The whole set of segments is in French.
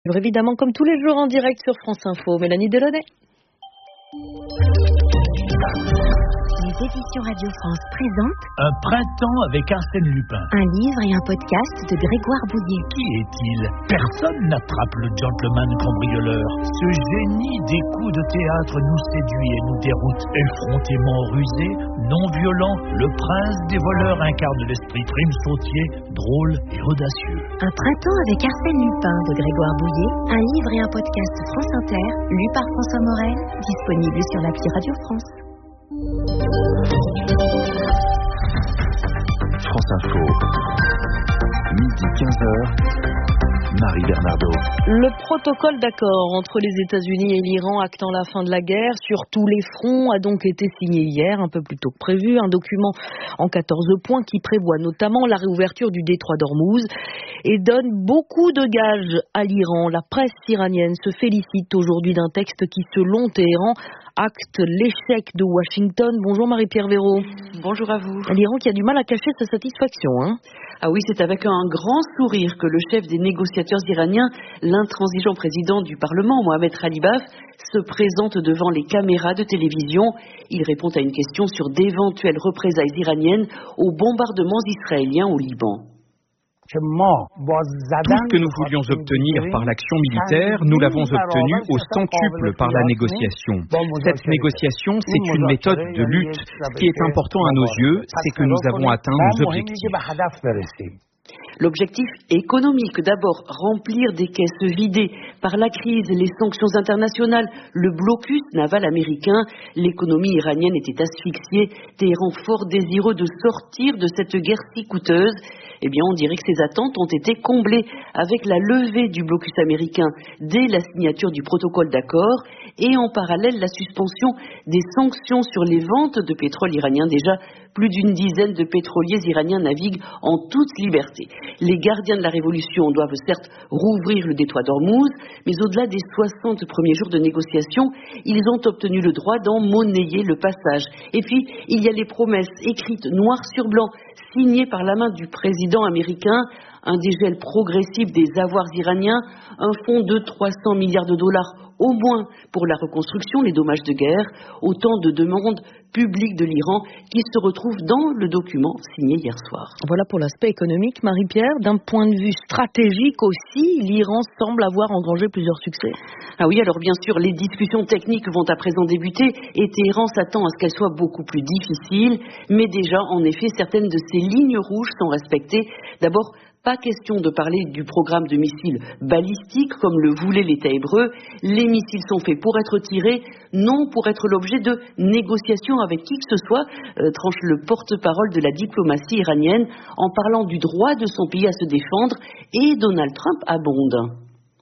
Évidemment, comme tous les jours en direct sur France Info, Mélanie Delaunay. Les éditions Radio France présentent Un printemps avec Arsène Lupin. un livre et un podcast de Grégoire Bouillet. Qui est-il? Personne n'attrape le gentleman cambrioleur. Ce génie des coups de théâtre nous séduit et nous déroute. Effrontément rusé, non violent, le prince des voleurs incarne l'esprit prime sautier, drôle et audacieux. Un printemps avec Arsène Lupin de Grégoire Bouillet, un livre et un podcast France Inter, lu par François Morel, disponible sur l'appli Radio France. France Info, midi 15h, Marie Bernardo. Le protocole d'accord entre les États-Unis et l'Iran actant la fin de la guerre sur tous les fronts a donc été signé hier, un peu plus tôt que prévu. Un document en 14 points qui prévoit notamment la réouverture du détroit d'Ormuz et donne beaucoup de gages à l'Iran. La presse iranienne se félicite aujourd'hui d'un texte qui, selon Téhéran, acte l'échec de Washington. Bonjour Marie-Pierre Véraud. Bonjour à vous. L'Iran qui a du mal à cacher sa satisfaction, hein. Ah oui, c'est avec un grand sourire que le chef des négociateurs iraniens, l'intransigeant président du Parlement, Mohamed Khalibaf, se présente devant les caméras de télévision. Il répond à une question sur d'éventuelles représailles iraniennes aux bombardements israéliens au Liban. Tout ce que nous voulions obtenir par l'action militaire, nous l'avons obtenu au centuple par la négociation. Cette négociation, c'est une méthode de lutte. Ce qui est important à nos yeux, c'est que nous avons atteint nos objectifs. L'objectif économique, d'abord, remplir des caisses vidées par la crise, les sanctions internationales, le blocus naval américain. L'économie iranienne était asphyxiée, Téhéran fort désireux de sortir de cette guerre si coûteuse. Eh bien, on dirait que ces attentes ont été comblées avec la levée du blocus américain dès la signature du protocole d'accord et en parallèle la suspension des sanctions sur les ventes de pétrole iranien. Déjà, plus d'une dizaine de pétroliers iraniens naviguent en toute liberté. Les gardiens de la révolution doivent certes rouvrir le détroit d'Ormuz, mais au-delà des 60 premiers jours de négociation, ils ont obtenu le droit d'en monnayer le passage. Et puis, il y a les promesses écrites noir sur blanc, signées par la main du président américain, un dégel progressif des avoirs iraniens, un fonds de 300 milliards de dollars au moins pour la reconstruction, les dommages de guerre, autant de demandes publiques de l'Iran qui se retrouvent dans le document signé hier soir. Voilà pour l'aspect économique, Marie-Pierre. D'un point de vue stratégique aussi, l'Iran semble avoir engrangé plusieurs succès. Ah oui, alors bien sûr, les discussions techniques vont à présent débuter et Téhéran s'attend à ce qu'elles soient beaucoup plus difficiles, mais déjà, en effet, certaines de ces lignes rouges sont respectées. D'abord, pas question de parler du programme de missiles balistiques comme le voulait l'État hébreu. Les missiles sont faits pour être tirés, non pour être l'objet de négociations avec qui que ce soit, tranche le porte-parole de la diplomatie iranienne en parlant du droit de son pays à se défendre, et Donald Trump abonde.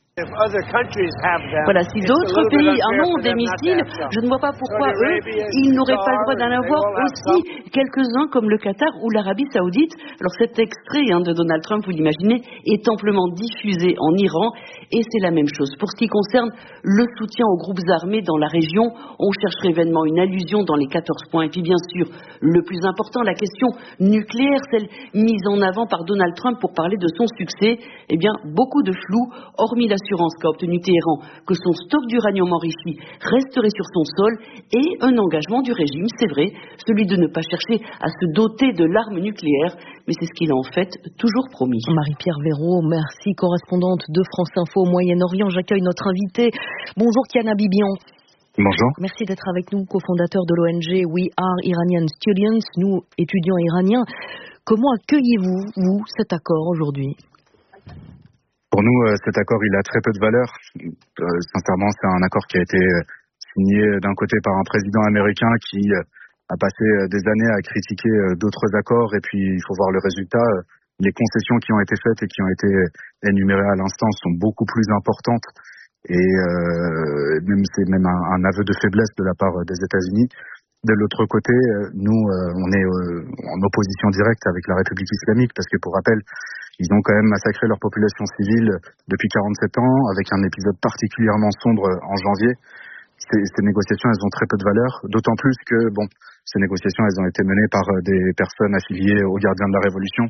Voilà, si d'autres pays en ont des missiles, je ne vois pas pourquoi eux, ils n'auraient pas le droit d'en avoir aussi quelques-uns comme le Qatar ou l'Arabie Saoudite. Alors cet extrait de Donald Trump, vous l'imaginez, est amplement diffusé en Iran et c'est la même chose. Pour ce qui concerne le soutien aux groupes armés dans la région, on chercherait vainement une allusion dans les 14 points. Et puis bien sûr, le plus important, la question nucléaire, celle mise en avant par Donald Trump pour parler de son succès. Eh bien, beaucoup de flou, hormis l'assurance qu'a obtenu Téhéran que son stock d'uranium enrichi resterait sur son sol et un engagement du régime, c'est vrai, celui de ne pas chercher à se doter de l'arme nucléaire, mais c'est ce qu'il a en fait toujours promis. Marie-Pierre Véraud, merci, correspondante de France Info au Moyen-Orient. J'accueille notre invité. Bonjour Kiana Bibian. Bonjour. Merci d'être avec nous, cofondateur de l'ONG We Are Iranian Students, nous étudiants iraniens. Comment accueillez-vous, vous, cet accord aujourd'hui ? Pour nous, cet accord, il a très peu de valeur. Sincèrement, c'est un accord qui a été signé d'un côté par un président américain qui a passé des années à critiquer d'autres accords. Et puis, il faut voir le résultat. Les concessions qui ont été faites et qui ont été énumérées à l'instant sont beaucoup plus importantes. Et c'est même un aveu de faiblesse de la part des États-Unis. De l'autre côté, nous, on est en opposition directe avec la République islamique parce que, pour rappel, ils ont quand même massacré leur population civile depuis 47 ans, avec un épisode particulièrement sombre en janvier. Ces négociations, elles ont très peu de valeur, d'autant plus que, ces négociations, elles ont été menées par des personnes affiliées aux gardiens de la Révolution.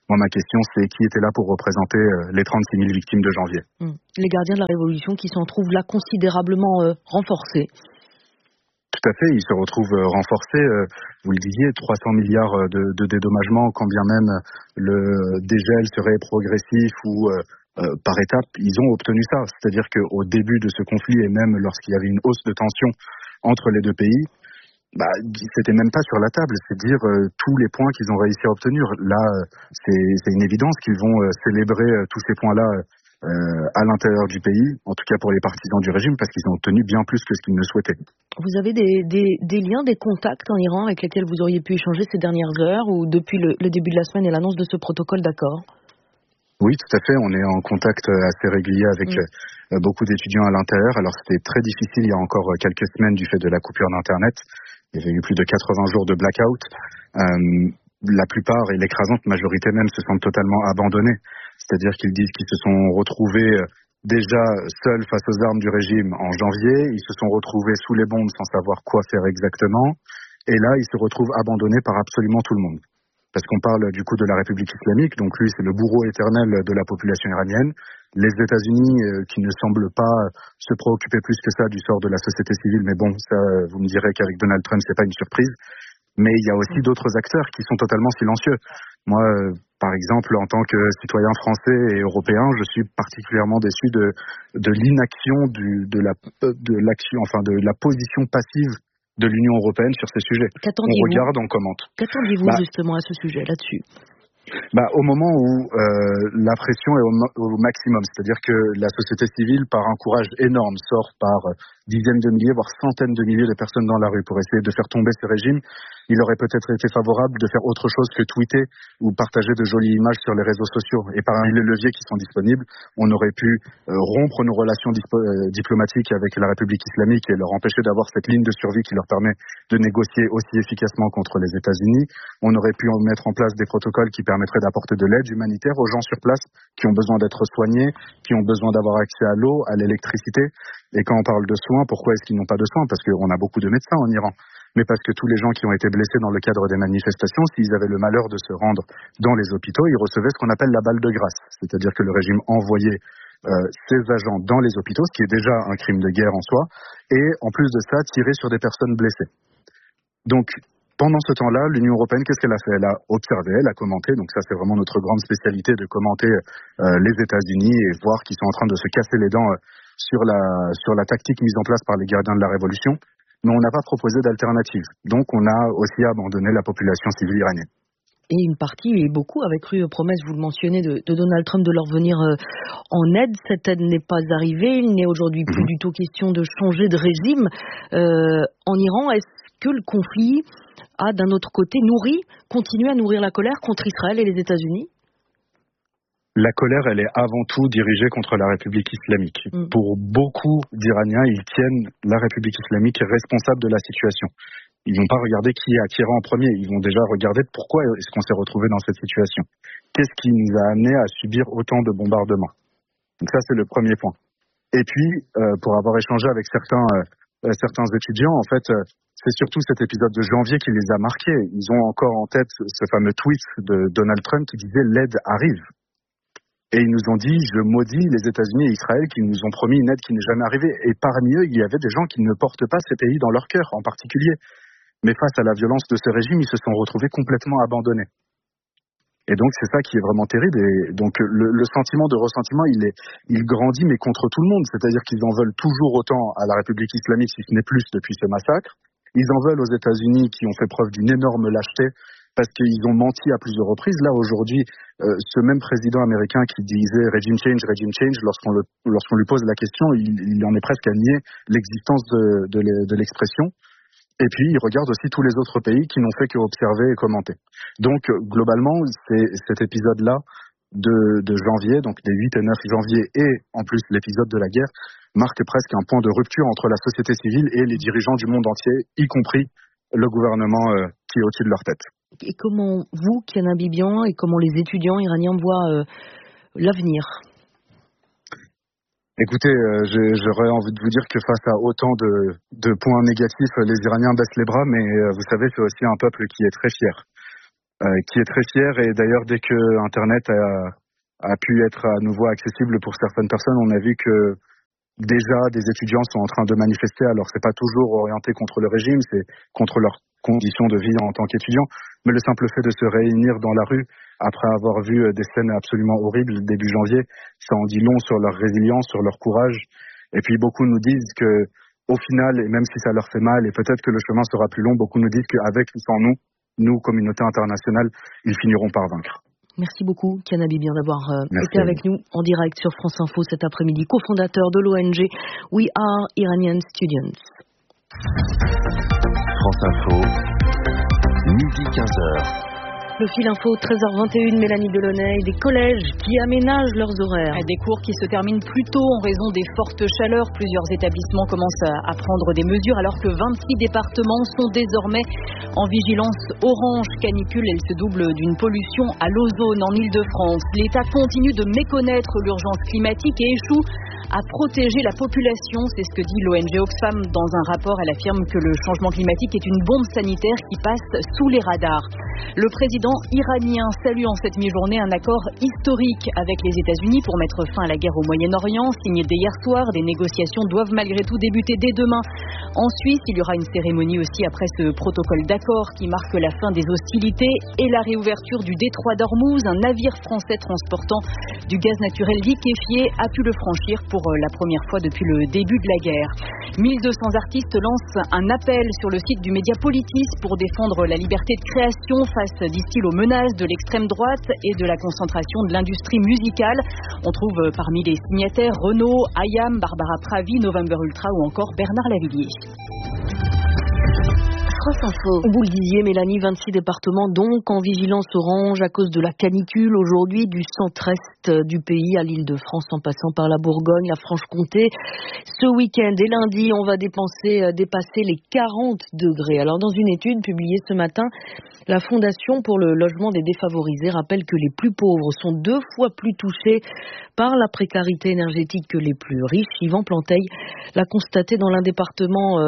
Moi, ma question, c'est qui était là pour représenter les 36 000 victimes de janvier? Les gardiens de la Révolution qui s'en trouvent là considérablement renforcés. Tout à fait, ils se retrouvent renforcés. Vous le disiez, 300 milliards de dédommagements, quand bien même le dégel serait progressif ou par étapes, ils ont obtenu ça. C'est-à-dire qu'au début de ce conflit et même lorsqu'il y avait une hausse de tension entre les deux pays, c'était même pas sur la table, c'est dire tous les points qu'ils ont réussi à obtenir. Là, c'est une évidence qu'ils vont célébrer tous ces points-là à l'intérieur du pays, en tout cas pour les partisans du régime, parce qu'ils ont obtenu bien plus que ce qu'ils ne souhaitaient. Vous avez des liens, des contacts en Iran avec lesquels vous auriez pu échanger ces dernières heures ou depuis le début de la semaine et l'annonce de ce protocole d'accord? Oui, tout à fait. On est en contact assez régulier avec beaucoup d'étudiants à l'intérieur. Alors c'était très difficile il y a encore quelques semaines du fait de la coupure d'Internet. Il y avait eu plus de 80 jours de blackout. La plupart et l'écrasante majorité même se sentent totalement abandonnés. C'est-à-dire qu'ils disent qu'ils se sont retrouvés déjà seuls face aux armes du régime en janvier. Ils se sont retrouvés sous les bombes sans savoir quoi faire exactement. Et là, ils se retrouvent abandonnés par absolument tout le monde. Parce qu'on parle du coup de la République islamique, donc lui c'est le bourreau éternel de la population iranienne. Les États-Unis qui ne semblent pas se préoccuper plus que ça du sort de la société civile, mais bon, ça vous me direz qu'avec Donald Trump c'est pas une surprise. Mais il y a aussi d'autres acteurs qui sont totalement silencieux. Moi, par exemple, en tant que citoyen français et européen, je suis particulièrement déçu de l'inaction de la position passive de l'Union européenne sur ces sujets. On regarde, on commente. Qu'attendiez-vous justement à ce sujet, là-dessus? Au moment où la pression est au maximum, c'est-à-dire que la société civile, par un courage énorme, sort par dizaines de milliers, voire centaines de milliers de personnes dans la rue pour essayer de faire tomber ce régime, il aurait peut-être été favorable de faire autre chose que tweeter ou partager de jolies images sur les réseaux sociaux. Et parmi les leviers qui sont disponibles, on aurait pu rompre nos relations diplomatiques avec la République islamique et leur empêcher d'avoir cette ligne de survie qui leur permet de négocier aussi efficacement contre les États-Unis. On aurait pu mettre en place des protocoles qui permettraient d'apporter de l'aide humanitaire aux gens sur place qui ont besoin d'être soignés, qui ont besoin d'avoir accès à l'eau, à l'électricité. Et quand on parle de soins, pourquoi est-ce qu'ils n'ont pas de soins? Parce qu'on a beaucoup de médecins en Iran. Mais parce que tous les gens qui ont été blessés dans le cadre des manifestations, s'ils avaient le malheur de se rendre dans les hôpitaux, ils recevaient ce qu'on appelle la balle de grâce. C'est-à-dire que le régime envoyait ses agents dans les hôpitaux, ce qui est déjà un crime de guerre en soi, et en plus de ça, tirer sur des personnes blessées. Donc, pendant ce temps-là, l'Union européenne, qu'est-ce qu'elle a fait? Elle a observé, elle a commenté, donc ça c'est vraiment notre grande spécialité de commenter les États-Unis et voir qu'ils sont en train de se casser les dents sur la tactique mise en place par les gardiens de la Révolution. Mais on n'a pas proposé d'alternative. Donc on a aussi abandonné la population civile iranienne. Et une partie, et beaucoup, avaient cru aux promesses, vous le mentionnez, de Donald Trump de leur venir en aide. Cette aide n'est pas arrivée. Il n'est aujourd'hui plus du tout question de changer de régime. En Iran, est-ce que le conflit a, d'un autre côté, continué à nourrir la colère contre Israël et les États-Unis? La colère, elle est avant tout dirigée contre la République islamique. Pour beaucoup d'Iraniens, ils tiennent la République islamique responsable de la situation. Ils vont pas regarder qui a tiré en premier. Ils vont déjà regarder pourquoi est-ce qu'on s'est retrouvé dans cette situation. Qu'est-ce qui nous a amené à subir autant de bombardements? Donc ça, c'est le premier point. Et puis, pour avoir échangé avec certains étudiants, en fait, c'est surtout cet épisode de janvier qui les a marqués. Ils ont encore en tête ce fameux tweet de Donald Trump qui disait « l'aide arrive ». Et ils nous ont dit, je maudis les États-Unis et Israël qui nous ont promis une aide qui n'est jamais arrivée. Et parmi eux, il y avait des gens qui ne portent pas ces pays dans leur cœur en particulier. Mais face à la violence de ce régime, ils se sont retrouvés complètement abandonnés. Et donc c'est ça qui est vraiment terrible. Et donc le sentiment de ressentiment, il grandit mais contre tout le monde. C'est-à-dire qu'ils en veulent toujours autant à la République islamique, si ce n'est plus depuis ce massacre. Ils en veulent aux États-Unis qui ont fait preuve d'une énorme lâcheté parce qu'ils ont menti à plusieurs reprises. Là, aujourd'hui, ce même président américain qui disait regime change, lorsqu'on lui pose la question, il en est presque à nier l'existence de l'expression. Et puis, il regarde aussi tous les autres pays qui n'ont fait qu'observer et commenter. Donc, globalement, c'est cet épisode-là de janvier, donc des 8 et 9 janvier, et en plus l'épisode de la guerre, marque presque un point de rupture entre la société civile et les dirigeants du monde entier, y compris le gouvernement qui est au-dessus de leur tête. Et comment vous, Kiana Bibian, et comment les étudiants iraniens voient l'avenir? Écoutez, j'aurais envie de vous dire que face à autant de points négatifs, les Iraniens baissent les bras, mais vous savez, c'est aussi un peuple qui est très fier. qui est très fière. Et d'ailleurs, dès que Internet a pu être à nouveau accessible pour certaines personnes, on a vu que déjà des étudiants sont en train de manifester. Alors c'est pas toujours orienté contre le régime, c'est contre leurs conditions de vie en tant qu'étudiants, mais le simple fait de se réunir dans la rue après avoir vu des scènes absolument horribles début janvier, ça en dit long sur leur résilience, sur leur courage. Et puis beaucoup nous disent que au final, et même si ça leur fait mal et peut-être que le chemin sera plus long, beaucoup nous disent qu'avec ou sans nous, communauté internationale, ils finiront par vaincre. Merci beaucoup, Kian Habibi, d'avoir été avec nous en direct sur France Info cet après-midi, cofondateur de l'ONG We Are Iranian Students. France Info, midi 15h. Le fil info, 13h21, Mélanie Delaunay, des collèges qui aménagent leurs horaires. Des cours qui se terminent plus tôt en raison des fortes chaleurs. Plusieurs établissements commencent à prendre des mesures alors que 26 départements sont désormais en vigilance orange canicule. Elle se double d'une pollution à l'ozone en Île-de-France. L'État continue de méconnaître l'urgence climatique et échoue à protéger la population. C'est ce que dit l'ONG Oxfam dans un rapport. Elle affirme que le changement climatique est une bombe sanitaire qui passe sous les radars. Le président iranien salue en cette mi-journée un accord historique avec les États-Unis pour mettre fin à la guerre au Moyen-Orient. Signé dès hier soir, des négociations doivent malgré tout débuter dès demain. En Suisse, il y aura une cérémonie aussi après ce protocole d'accord qui marque la fin des hostilités et la réouverture du détroit d'Ormuz. Un navire français transportant du gaz naturel liquéfié a pu le franchir pour la première fois depuis le début de la guerre. 1200 artistes lancent un appel sur le site du Mediapolitis pour défendre la liberté de création face, disent-ils, aux menaces de l'extrême droite et de la concentration de l'industrie musicale. On trouve parmi les signataires Renaud, Ayam, Barbara Pravi, November Ultra ou encore Bernard Lavillier. France Info. Vous le disiez, Mélanie, 26 départements donc en vigilance orange à cause de la canicule aujourd'hui du centre-est du pays à l'Île-de-France en passant par la Bourgogne, la Franche-Comté. Ce week-end et lundi, on va dépasser les 40 degrés. Alors dans une étude publiée ce matin, la Fondation pour le logement des défavorisés rappelle que les plus pauvres sont 2 fois plus touchés par la précarité énergétique que les plus riches. Yvan Planteil l'a constaté dans l'un des départements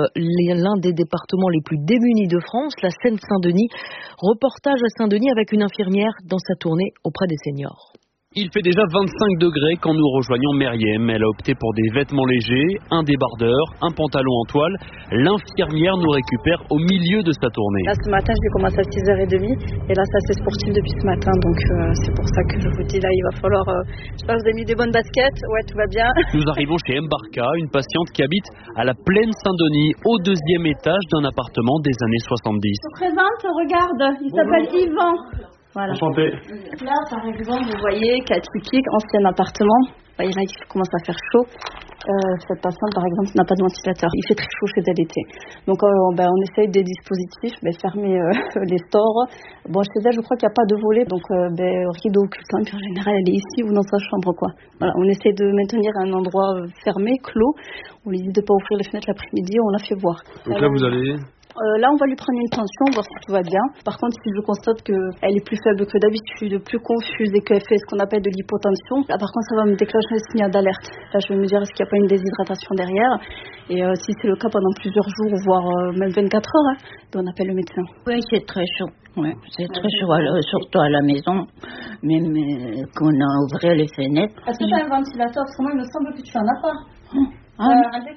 les plus démunis de France, la Seine-Saint-Denis. Reportage à Saint-Denis avec une infirmière dans sa tournée auprès des seniors. Il fait déjà 25 degrés quand nous rejoignons Meriem. Elle a opté pour des vêtements légers, un débardeur, un pantalon en toile. L'infirmière nous récupère au milieu de sa tournée. Là, ce matin, j'ai commencé à 6h30 et là, c'est assez sportif depuis ce matin. Donc, c'est pour ça que je vous dis, là, il va falloir... J'espère que vous avez mis des bonnes baskets. Ouais, tout va bien. Nous arrivons chez Mbarka, une patiente qui habite à la Plaine Saint-Denis, au 2e étage d'un appartement des années 70. Je te présente, regarde, il s'appelle Yvan. Voilà. Enchanté. Là, par exemple, vous voyez, cas typique, ancien appartement. Vous voyez là, il commence à faire chaud. Cette personne, par exemple, n'a pas de ventilateur. Il fait très chaud chez elle l'été. Donc, on essaye des dispositifs, fermer les stores. Bon, chez elle, je crois qu'il n'y a pas de volet, donc rideau occultant. Puis en général, elle est ici ou dans sa chambre, quoi. Voilà, on essaie de maintenir un endroit fermé, clos. On lui dit de ne pas ouvrir les fenêtres l'après-midi, on la fait voir. Donc là, vous allez... Là, on va lui prendre une tension, voir si tout va bien. Par contre, si je constate qu'elle est plus faible que d'habitude, plus confuse et qu'elle fait ce qu'on appelle de l'hypotension, là, par contre, ça va me déclencher un signal d'alerte. Là, je vais me dire, est-ce qu'il n'y a pas une déshydratation derrière? Et si c'est le cas pendant plusieurs jours, voire même 24 heures, on appelle le médecin. Oui, c'est très chaud. Ouais, c'est très chaud, surtout à la maison, même qu'on a ouvert les fenêtres. Est-ce que tu as un ventilateur? Parce que moi, il me semble que tu en as pas. عندك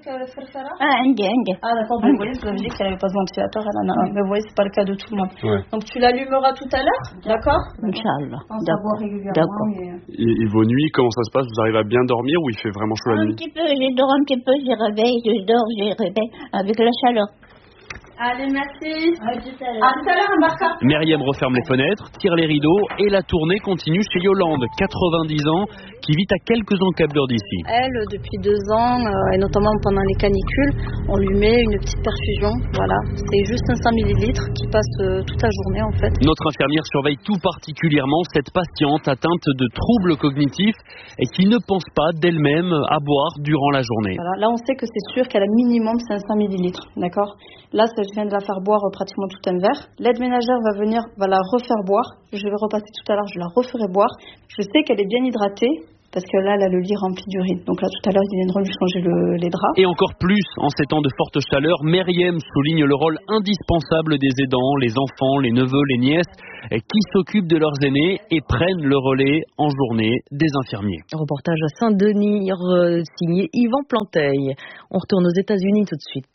d'accord, vous voyez, vous avez dit qu'elle n'avait pas de ventilateur, elle en a un. Mais vous voyez, c'est pas le cas de tout le monde. Ouais. Donc tu l'allumeras tout à l'heure, d'accord? Inch'Allah. D'accord. Et vos nuits, comment ça se passe? Vous arrivez à bien dormir ou il fait vraiment chaud la nuit? Un petit peu, je dors un petit peu, je réveille, je dors, je réveille avec la chaleur. Allez, merci. À tout à l'heure, Mbarka. Meriem referme les fenêtres, tire les rideaux et la tournée continue chez Yolande, 90 ans, qui vit à quelques encablures d'ici. Elle, depuis 2 ans, et notamment pendant les canicules, on lui met une petite perfusion. Voilà, c'est juste 500 millilitres qui passe toute la journée en fait. Notre infirmière surveille tout particulièrement cette patiente atteinte de troubles cognitifs et qui ne pense pas d'elle-même à boire durant la journée. Voilà, là on sait que c'est sûr qu'elle a minimum 500 millilitres, d'accord? Là, je viens de la faire boire pratiquement tout un verre. L'aide ménagère va venir, va la refaire boire. Je vais repasser tout à l'heure, je la referai boire. Je sais qu'elle est bien hydratée. parce que là, le lit remplit d'urine. Donc là, tout à l'heure, ils viendront lui changer les draps. Et encore plus, en ces temps de forte chaleur, Myriam souligne le rôle indispensable des aidants, les enfants, les neveux, les nièces, qui s'occupent de leurs aînés et prennent le relais en journée des infirmiers. Reportage à Saint-Denis, signé Yvan Planteil. On retourne aux États-Unis tout de suite.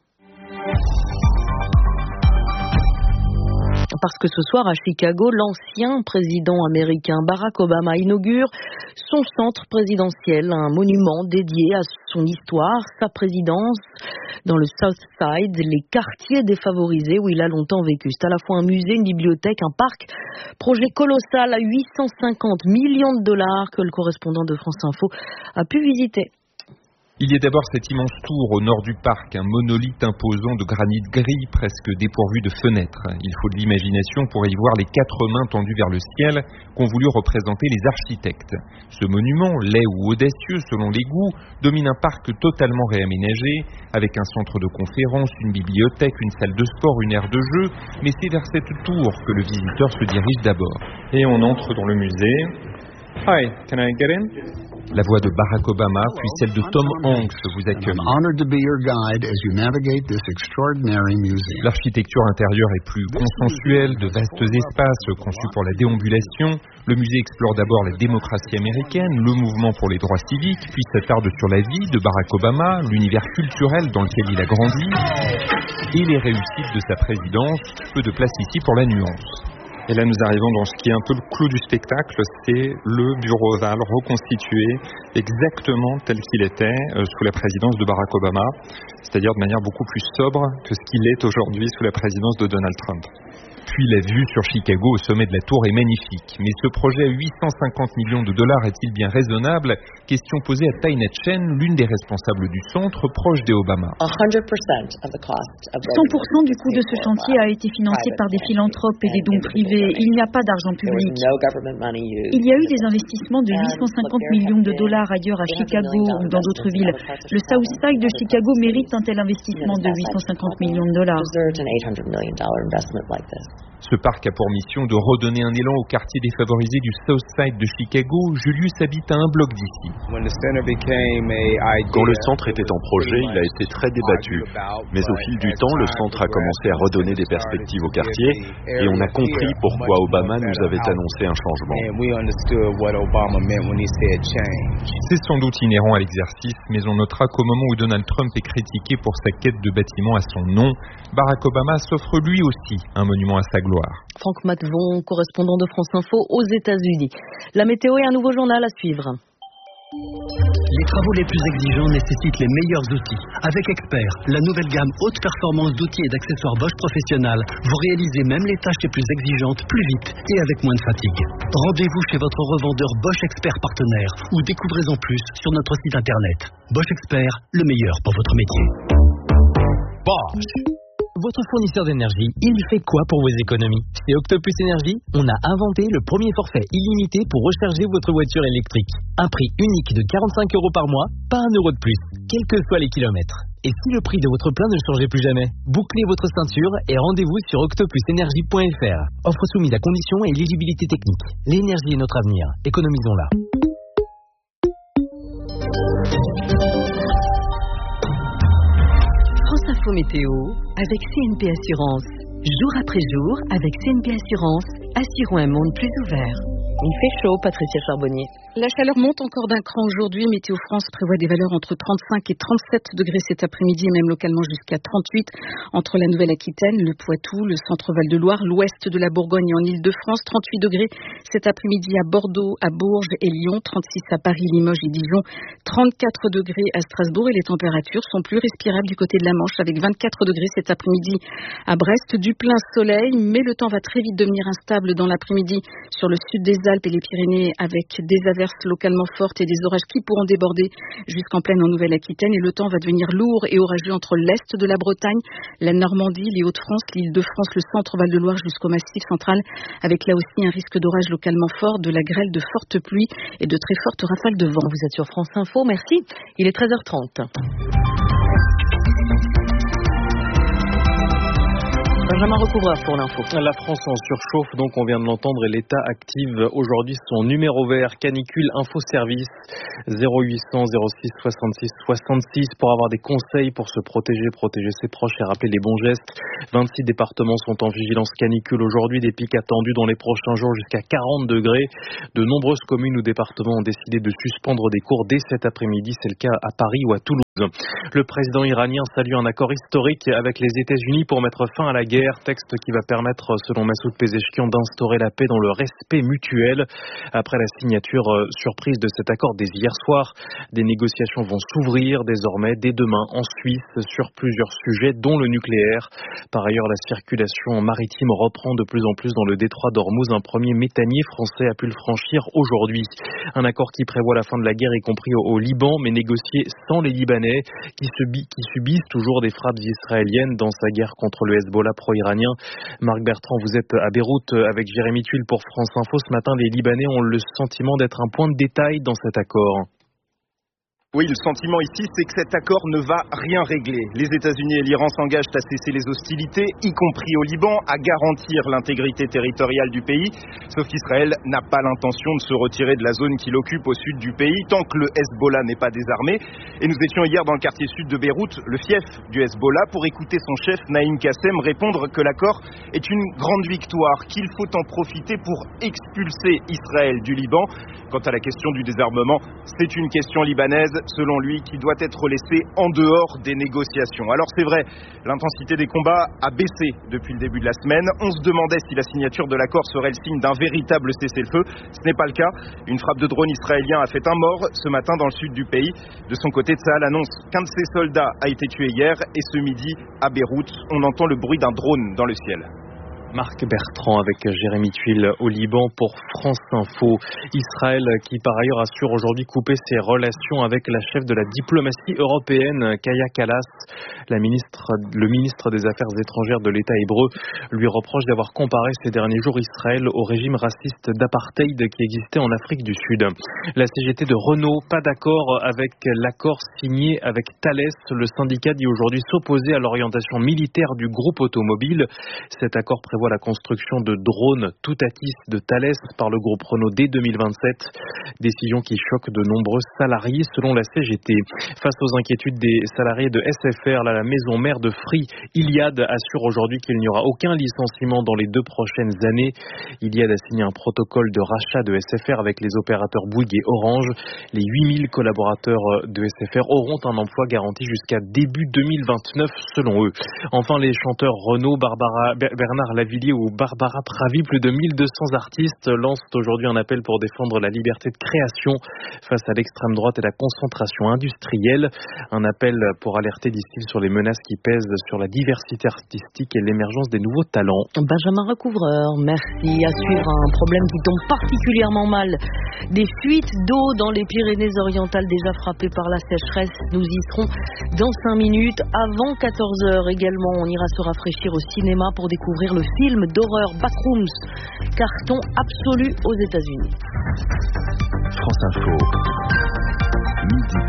Parce que ce soir à Chicago, l'ancien président américain Barack Obama inaugure son centre présidentiel, un monument dédié à son histoire, sa présidence dans le South Side, les quartiers défavorisés où il a longtemps vécu. C'est à la fois un musée, une bibliothèque, un parc, projet colossal à 850 millions de dollars que le correspondant de France Info a pu visiter. Il y a d'abord cette immense tour au nord du parc, un monolithe imposant de granit gris presque dépourvu de fenêtres. Il faut de l'imagination pour y voir les 4 mains tendues vers le ciel qu'ont voulu représenter les architectes. Ce monument, laid ou audacieux selon les goûts, domine un parc totalement réaménagé, avec un centre de conférence, une bibliothèque, une salle de sport, une aire de jeu, mais c'est vers cette tour que le visiteur se dirige d'abord. Et on entre dans le musée. Hi, can I get in? La voix de Barack Obama, puis celle de Tom Hanks vous accueille. L'architecture intérieure est plus consensuelle, de vastes espaces conçus pour la déambulation. Le musée explore d'abord la démocratie américaine, le mouvement pour les droits civiques, puis s'attarde sur la vie de Barack Obama, l'univers culturel dans lequel il a grandi, et les réussites de sa présidence. Peu de place ici pour la nuance. Et là, nous arrivons dans ce qui est un peu le clou du spectacle, c'est le bureau ovale reconstitué exactement tel qu'il était sous la présidence de Barack Obama, c'est-à-dire de manière beaucoup plus sobre que ce qu'il est aujourd'hui sous la présidence de Donald Trump. Puis la vue sur Chicago au sommet de la tour est magnifique. Mais ce projet à 850 millions de dollars est-il bien raisonnable? Question posée à Taina Chen, l'une des responsables du centre, proche des Obama. 100% du coût de ce chantier a été financé par des philanthropes et des dons privés. Il n'y a pas d'argent public. Il y a eu des investissements de 850 millions de dollars ailleurs à Chicago ou dans d'autres villes. Le South Side de Chicago mérite un tel investissement de 850 millions de dollars. Ce parc a pour mission de redonner un élan au quartier défavorisé du South Side de Chicago. Julius habite à un bloc d'ici. Quand le centre était en projet, il a été très débattu. Mais au fil du temps, le centre a commencé à redonner des perspectives au quartier et on a compris pourquoi Obama nous avait annoncé un changement. C'est sans doute inhérent à l'exercice, mais on notera qu'au moment où Donald Trump est critiqué pour sa quête de bâtiments à son nom, Barack Obama s'offre lui aussi un monument à sa gloire. Franck Matvon, correspondant de France Info aux États-Unis. La météo et un nouveau journal à suivre. Les travaux les plus exigeants nécessitent les meilleurs outils. Avec Expert, la nouvelle gamme haute performance d'outils et d'accessoires Bosch Professionnel, vous réalisez même les tâches les plus exigeantes plus vite et avec moins de fatigue. Rendez-vous chez votre revendeur Bosch Expert partenaire ou découvrez-en plus sur notre site internet. Bosch Expert, le meilleur pour votre métier. Bosch. Votre fournisseur d'énergie, il fait quoi pour vos économies? Chez Octopus Énergie, on a inventé le premier forfait illimité pour recharger votre voiture électrique. Un prix unique de 45 € par mois, pas 1 € de plus, quels que soient les kilomètres. Et si le prix de votre plein ne changeait plus jamais, bouclez votre ceinture et rendez-vous sur octopusenergie.fr. Offre soumise à conditions et éligibilité technique. L'énergie est notre avenir, économisons-la. Info météo avec CNP Assurance. Jour après jour, avec CNP Assurance, assurons un monde plus ouvert. Il fait chaud, Patricia Charbonnier. La chaleur monte encore d'un cran aujourd'hui. Météo France prévoit des valeurs entre 35 et 37 degrés cet après-midi et même localement jusqu'à 38 entre la Nouvelle-Aquitaine, le Poitou, le centre-Val de Loire, l'ouest de la Bourgogne et en Île-de-France. 38 degrés cet après-midi à Bordeaux, à Bourges et Lyon, 36 à Paris, Limoges et Dijon, 34 degrés à Strasbourg et les températures sont plus respirables du côté de la Manche avec 24 degrés cet après-midi à Brest. Du plein soleil, mais le temps va très vite devenir instable dans l'après-midi sur le sud des Alpes et les Pyrénées avec des averses localement fortes et des orages qui pourront déborder jusqu'en plaine en Nouvelle-Aquitaine et le temps va devenir lourd et orageux entre l'est de la Bretagne, la Normandie, les Hauts-de-France, l'Île-de-France, le centre Val-de-Loire jusqu'au Massif central avec là aussi un risque d'orage localement fort, de la grêle, de fortes pluies et de très fortes rafales de vent. Vous êtes sur France Info, merci. Il est 13h30. Benjamin Recouvreur pour l'info. La France en surchauffe, donc on vient de l'entendre, et l'État active aujourd'hui son numéro vert canicule info service 0800 06 66 66 pour avoir des conseils pour se protéger ses proches et rappeler les bons gestes. 26 départements sont en vigilance canicule aujourd'hui, des pics attendus dans les prochains jours jusqu'à 40 degrés. De nombreuses communes ou départements ont décidé de suspendre des cours dès cet après-midi, c'est le cas à Paris ou à Toulouse. Le président iranien salue un accord historique avec les États-Unis pour mettre fin à la guerre, texte qui va permettre, selon Massoud Pezeshkian, d'instaurer la paix dans le respect mutuel. Après la signature surprise de cet accord dès hier soir, des négociations vont s'ouvrir désormais dès demain en Suisse sur plusieurs sujets, dont le nucléaire. Par ailleurs, la circulation maritime reprend de plus en plus dans le détroit d'Ormuz. Un premier méthanier français a pu le franchir aujourd'hui. Un accord qui prévoit la fin de la guerre, y compris au Liban, mais négocié sans les Libanais, qui subissent toujours des frappes israéliennes dans sa guerre contre le Hezbollah pro-iranien. Marc Bertrand, vous êtes à Beyrouth avec Jérémy Tuile pour France Info. Ce matin, les Libanais ont le sentiment d'être un point de détail dans cet accord. Oui, le sentiment ici, c'est que cet accord ne va rien régler. Les États-Unis et l'Iran s'engagent à cesser les hostilités, y compris au Liban, à garantir l'intégrité territoriale du pays. Sauf qu'Israël n'a pas l'intention de se retirer de la zone qu'il occupe au sud du pays, tant que le Hezbollah n'est pas désarmé. Et nous étions hier dans le quartier sud de Beyrouth, le fief du Hezbollah, pour écouter son chef Naïm Kassem répondre que l'accord est une grande victoire, qu'il faut en profiter pour expulser Israël du Liban. Quant à la question du désarmement, c'est une question libanaise, selon lui, qui doit être laissée en dehors des négociations. Alors c'est vrai, l'intensité des combats a baissé depuis le début de la semaine. On se demandait si la signature de l'accord serait le signe d'un véritable cessez-le-feu. Ce n'est pas le cas. Une frappe de drone israélien a fait un mort ce matin dans le sud du pays. De son côté, Tsahal annonce qu'un de ses soldats a été tué hier, et ce midi, à Beyrouth, on entend le bruit d'un drone dans le ciel. Marc Bertrand avec Jérémy Tuile au Liban pour France Info. Israël qui par ailleurs assure aujourd'hui couper ses relations avec la chef de la diplomatie européenne, Kaja Kallas. Le ministre des Affaires étrangères de l'État hébreu lui reproche d'avoir comparé ces derniers jours Israël au régime raciste d'apartheid qui existait en Afrique du Sud. La CGT de Renault, pas d'accord avec l'accord signé avec Thales. Le syndicat dit aujourd'hui s'opposer à l'orientation militaire du groupe automobile. Cet accord prévoit la construction de drones Toutatis de Thales par le groupe Renault dès 2027. Décision qui choque de nombreux salariés selon la CGT. Face aux inquiétudes des salariés de SFR, la maison mère de Free, Iliad, assure aujourd'hui qu'il n'y aura aucun licenciement dans les 2 prochaines années. Iliad a signé un protocole de rachat de SFR avec les opérateurs Bouygues et Orange. Les 8000 collaborateurs de SFR auront un emploi garanti jusqu'à début 2029 selon eux. Enfin, les chanteurs Renaud, Bernard Lavillier ou Barbara Pravi, plus de 1200 artistes lancent aujourd'hui un appel pour défendre la liberté de création face à l'extrême droite et la concentration industrielle. Un appel pour alerter, disent-ils, sur les menaces qui pèsent sur la diversité artistique et l'émergence des nouveaux talents. Benjamin Recouvreur, merci. À suivre un problème qui tombe particulièrement mal. Des fuites d'eau dans les Pyrénées-Orientales déjà frappées par la sécheresse. Nous y serons dans 5 minutes. Avant 14h également, on ira se rafraîchir au cinéma pour découvrir le film d'horreur Backrooms, carton absolu aux États-Unis. France Info, midi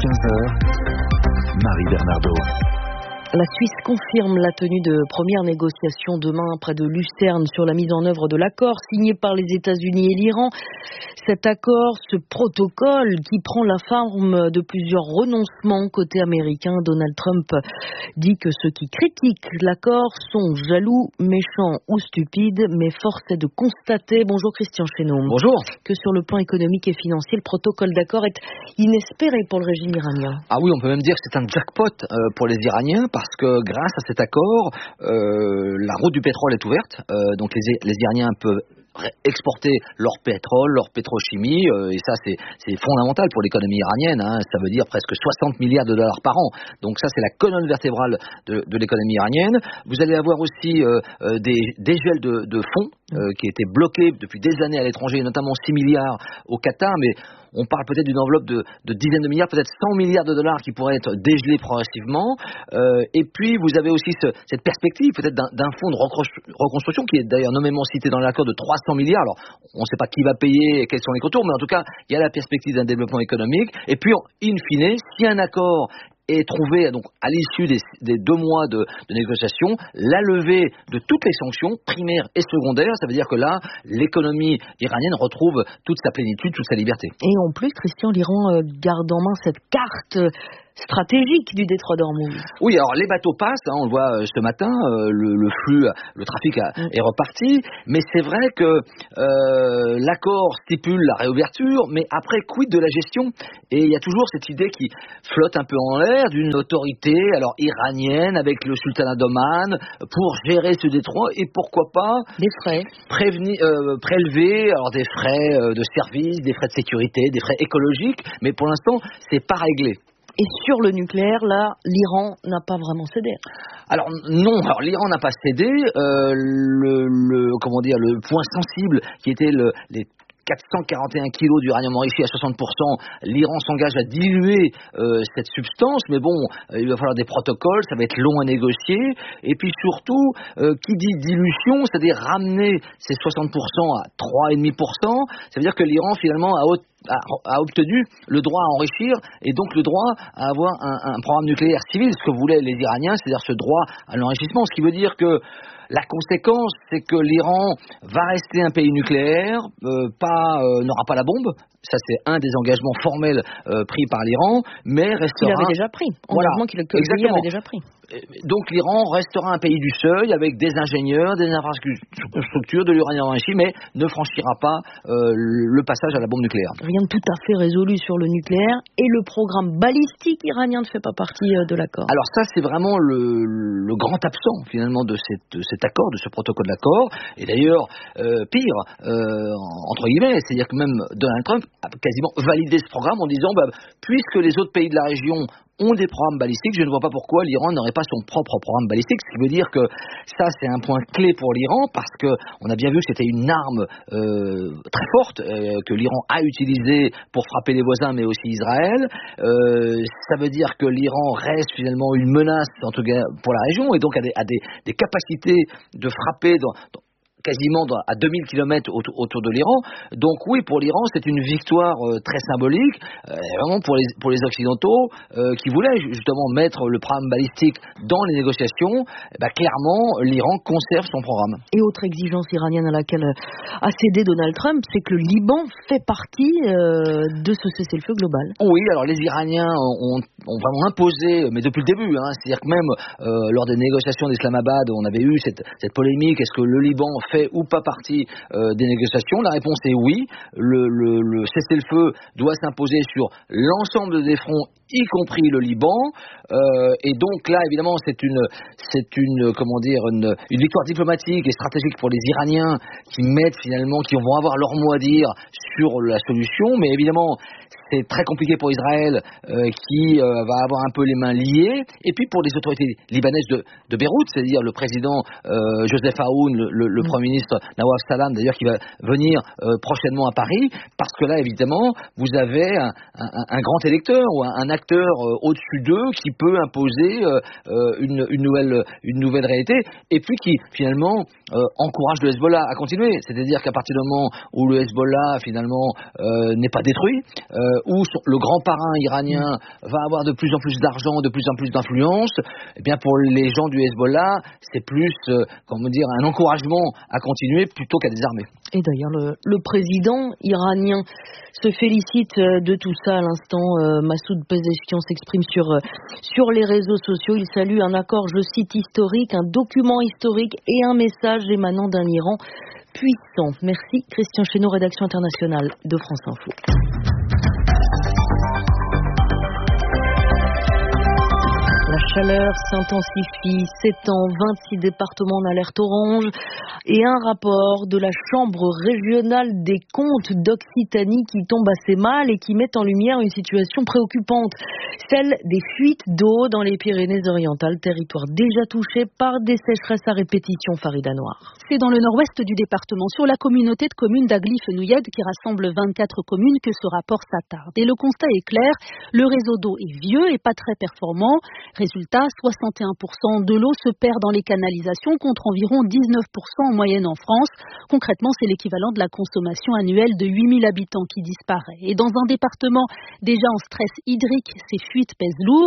15h, Marie Bernardo. La Suisse confirme la tenue de premières négociations demain près de Lucerne sur la mise en œuvre de l'accord signé par les États-Unis et l'Iran. Cet accord, ce protocole qui prend la forme de plusieurs renoncements côté américain, Donald Trump dit que ceux qui critiquent l'accord sont jaloux, méchants ou stupides, mais force est de constater, bonjour Christian Chénaud, bonjour, que sur le plan économique et financier, le protocole d'accord est inespéré pour le régime iranien. Ah oui, on peut même dire que c'est un jackpot pour les Iraniens, parce que grâce à cet accord, la route du pétrole est ouverte, donc les Iraniens peuvent exporter leur pétrole, leur pétrochimie, et ça c'est fondamental pour l'économie iranienne, hein. Ça veut dire presque 60 milliards de dollars par an, donc ça c'est la colonne vertébrale de l'économie iranienne. Vous allez avoir aussi des gels de fonds qui étaient bloqués depuis des années à l'étranger, notamment 6 milliards au Qatar, mais on parle peut-être d'une enveloppe de dizaines de milliards, peut-être 100 milliards de dollars qui pourraient être dégelés progressivement. Et puis, vous avez aussi cette perspective peut-être d'un fonds de reconstruction qui est d'ailleurs nommément cité dans l'accord de 300 milliards. Alors, on ne sait pas qui va payer et quels sont les contours, mais en tout cas, il y a la perspective d'un développement économique. Et puis, in fine, si un accord et trouver, donc, à l'issue des 2 mois de négociations, la levée de toutes les sanctions primaires et secondaires. Ça veut dire que là, l'économie iranienne retrouve toute sa plénitude, toute sa liberté. Et en plus, Christian, l'Iran garde en main cette carte stratégique du détroit d'Ormuz. Oui, alors les bateaux passent, on le voit ce matin, le flux, le trafic est reparti, mais c'est vrai que l'accord stipule la réouverture, mais après, quid de la gestion? Et il y a toujours cette idée qui flotte un peu en l'air d'une autorité alors iranienne avec le sultanat d'Oman pour gérer ce détroit et pourquoi pas des frais prélever alors des frais de service, des frais de sécurité, des frais écologiques, mais pour l'instant, c'est pas réglé. Et sur le nucléaire, là, l'Iran n'a pas vraiment cédé. Alors non, l'Iran n'a pas cédé. Le point sensible qui était les 441 kilos d'uranium enrichi à 60%, l'Iran s'engage à diluer cette substance, mais bon, il va falloir des protocoles, ça va être long à négocier, et puis surtout, qui dit dilution, c'est-à-dire ramener ces 60% à 3,5%, ça veut dire que l'Iran finalement a obtenu le droit à enrichir et donc le droit à avoir un programme nucléaire civil, ce que voulaient les Iraniens, c'est-à-dire ce droit à l'enrichissement, ce qui veut dire que la conséquence, c'est que l'Iran va rester un pays nucléaire, n'aura pas la bombe. Ça, c'est un des engagements formels pris par l'Iran, mais restera... Il avait déjà pris. Engagement qu'il avait déjà pris. Donc l'Iran restera un pays du seuil avec des ingénieurs, des infrastructures, de l'uranium enrichi, mais ne franchira pas le passage à la bombe nucléaire. Rien de tout à fait résolu sur le nucléaire et le programme balistique iranien ne fait pas partie de l'accord. Alors ça, c'est vraiment le grand absent finalement de cet accord, de ce protocole d'accord. Et d'ailleurs, pire, entre guillemets, c'est-à-dire que même Donald Trump a quasiment validé ce programme en disant puisque les autres pays de la région ont des programmes balistiques, je ne vois pas pourquoi l'Iran n'aurait pas son propre programme balistique, ce qui veut dire que ça c'est un point clé pour l'Iran parce que on a bien vu que c'était une arme très forte que l'Iran a utilisée pour frapper les voisins mais aussi Israël. Ça veut dire que l'Iran reste finalement une menace en tout cas pour la région et donc a des capacités de frapper quasiment à 2000 km autour de l'Iran. Donc oui, pour l'Iran, c'est une victoire très symbolique, vraiment pour les Occidentaux qui voulaient justement mettre le programme balistique dans les négociations. Clairement, l'Iran conserve son programme. Et autre exigence iranienne à laquelle a cédé Donald Trump, c'est que le Liban fait partie de ce cessez-le-feu global. Oui, alors les Iraniens ont vraiment imposé, mais depuis le début, c'est-à-dire que même lors des négociations d'Islamabad, on avait eu cette polémique, est-ce que le Liban fait ou pas partie des négociations? La réponse est oui. Le cessez-le-feu doit s'imposer sur l'ensemble des fronts, y compris le Liban. Et donc là, évidemment, c'est une victoire diplomatique et stratégique pour les Iraniens qui vont avoir leur mot à dire sur la solution. Mais évidemment, c'est très compliqué pour Israël qui va avoir un peu les mains liées. Et puis pour les autorités libanaises de Beyrouth, c'est-à-dire le président Joseph Aoun, le Premier ministre Nawaf Salam, d'ailleurs, qui va venir prochainement à Paris, parce que là, évidemment, vous avez un grand électeur ou un acteur au-dessus d'eux qui peut imposer une nouvelle réalité et puis qui, finalement, encourage le Hezbollah à continuer. C'est-à-dire qu'à partir du moment où le Hezbollah, finalement, n'est pas détruit, où le grand parrain iranien va avoir de plus en plus d'argent, de plus en plus d'influence, eh bien pour les gens du Hezbollah, c'est plus un encouragement à continuer plutôt qu'à désarmer. Et d'ailleurs, le président iranien se félicite de tout ça à l'instant. Massoud Pezeshkian s'exprime sur les réseaux sociaux. Il salue un accord, je cite, historique, un document historique et un message émanant d'un Iran puissant. Merci Christian Chesneau, rédaction internationale de France Info. La chaleur s'intensifie, s'étend, 26 départements en alerte orange et un rapport de la Chambre régionale des comptes d'Occitanie qui tombe assez mal et qui met en lumière une situation préoccupante, celle des fuites d'eau dans les Pyrénées-Orientales, territoire déjà touché par des sécheresses à répétition. Farida Noir. C'est dans le nord-ouest du département, sur la communauté de communes d'Agly-Fenouillade qui rassemble 24 communes, que ce rapport s'attarde. Et le constat est clair, le réseau d'eau est vieux et pas très performant. Résultat, 61% de l'eau se perd dans les canalisations contre environ 19% en moyenne en France. Concrètement, c'est l'équivalent de la consommation annuelle de 8000 habitants qui disparaît. Et dans un département déjà en stress hydrique, ces fuites pèsent lourd.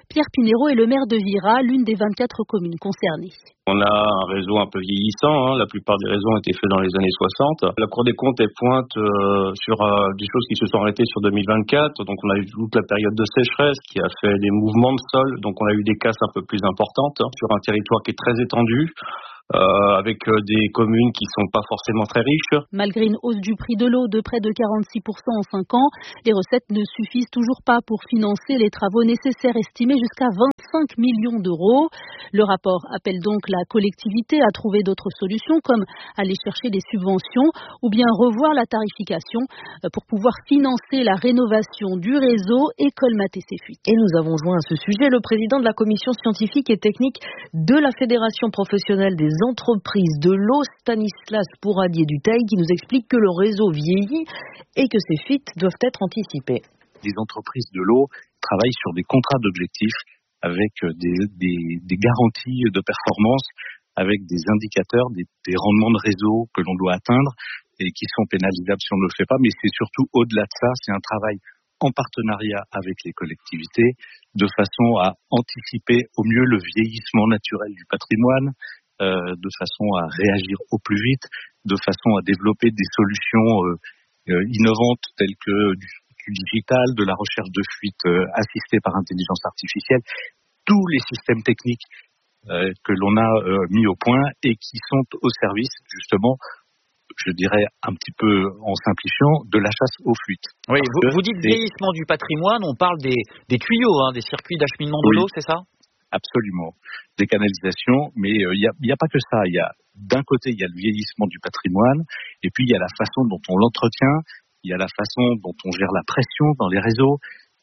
Pierre Pinero est le maire de Vira, l'une des 24 communes concernées. On a un réseau un peu vieillissant, la plupart des réseaux ont été faits dans les années 60. La Cour des comptes pointe sur des choses qui se sont arrêtées sur 2024. Donc on a eu toute la période de sécheresse qui a fait des mouvements de sol. Donc on a eu des casses un peu plus importantes sur un territoire qui est très étendu. Avec des communes qui sont pas forcément très riches. Malgré une hausse du prix de l'eau de près de 46% en 5 ans, les recettes ne suffisent toujours pas pour financer les travaux nécessaires estimés jusqu'à 25 millions d'euros. Le rapport appelle donc la collectivité à trouver d'autres solutions comme aller chercher des subventions ou bien revoir la tarification pour pouvoir financer la rénovation du réseau et colmater ces fuites. Et nous avons joint à ce sujet le président de la commission scientifique et technique de la Fédération professionnelle des entreprises de l'eau, Stanislas Pouradier-Dutheil, qui nous explique que le réseau vieillit et que ces fuites doivent être anticipées. Les entreprises de l'eau travaillent sur des contrats d'objectifs avec des garanties de performance, avec des indicateurs, des rendements de réseau que l'on doit atteindre et qui sont pénalisables si on ne le fait pas. Mais c'est surtout au-delà de ça, c'est un travail en partenariat avec les collectivités de façon à anticiper au mieux le vieillissement naturel du patrimoine, de façon à réagir au plus vite, de façon à développer des solutions innovantes telles que du digital, de la recherche de fuites assistée par intelligence artificielle, tous les systèmes techniques que l'on a mis au point et qui sont au service justement, je dirais un petit peu en simplifiant, de la chasse aux fuites. Oui, vous dites vieillissement du patrimoine, on parle des tuyaux, des circuits d'acheminement de l'eau, c'est ça ? Absolument. Des canalisations, mais il y a pas que ça. D'un côté, il y a le vieillissement du patrimoine, et puis il y a la façon dont on l'entretient, il y a la façon dont on gère la pression dans les réseaux.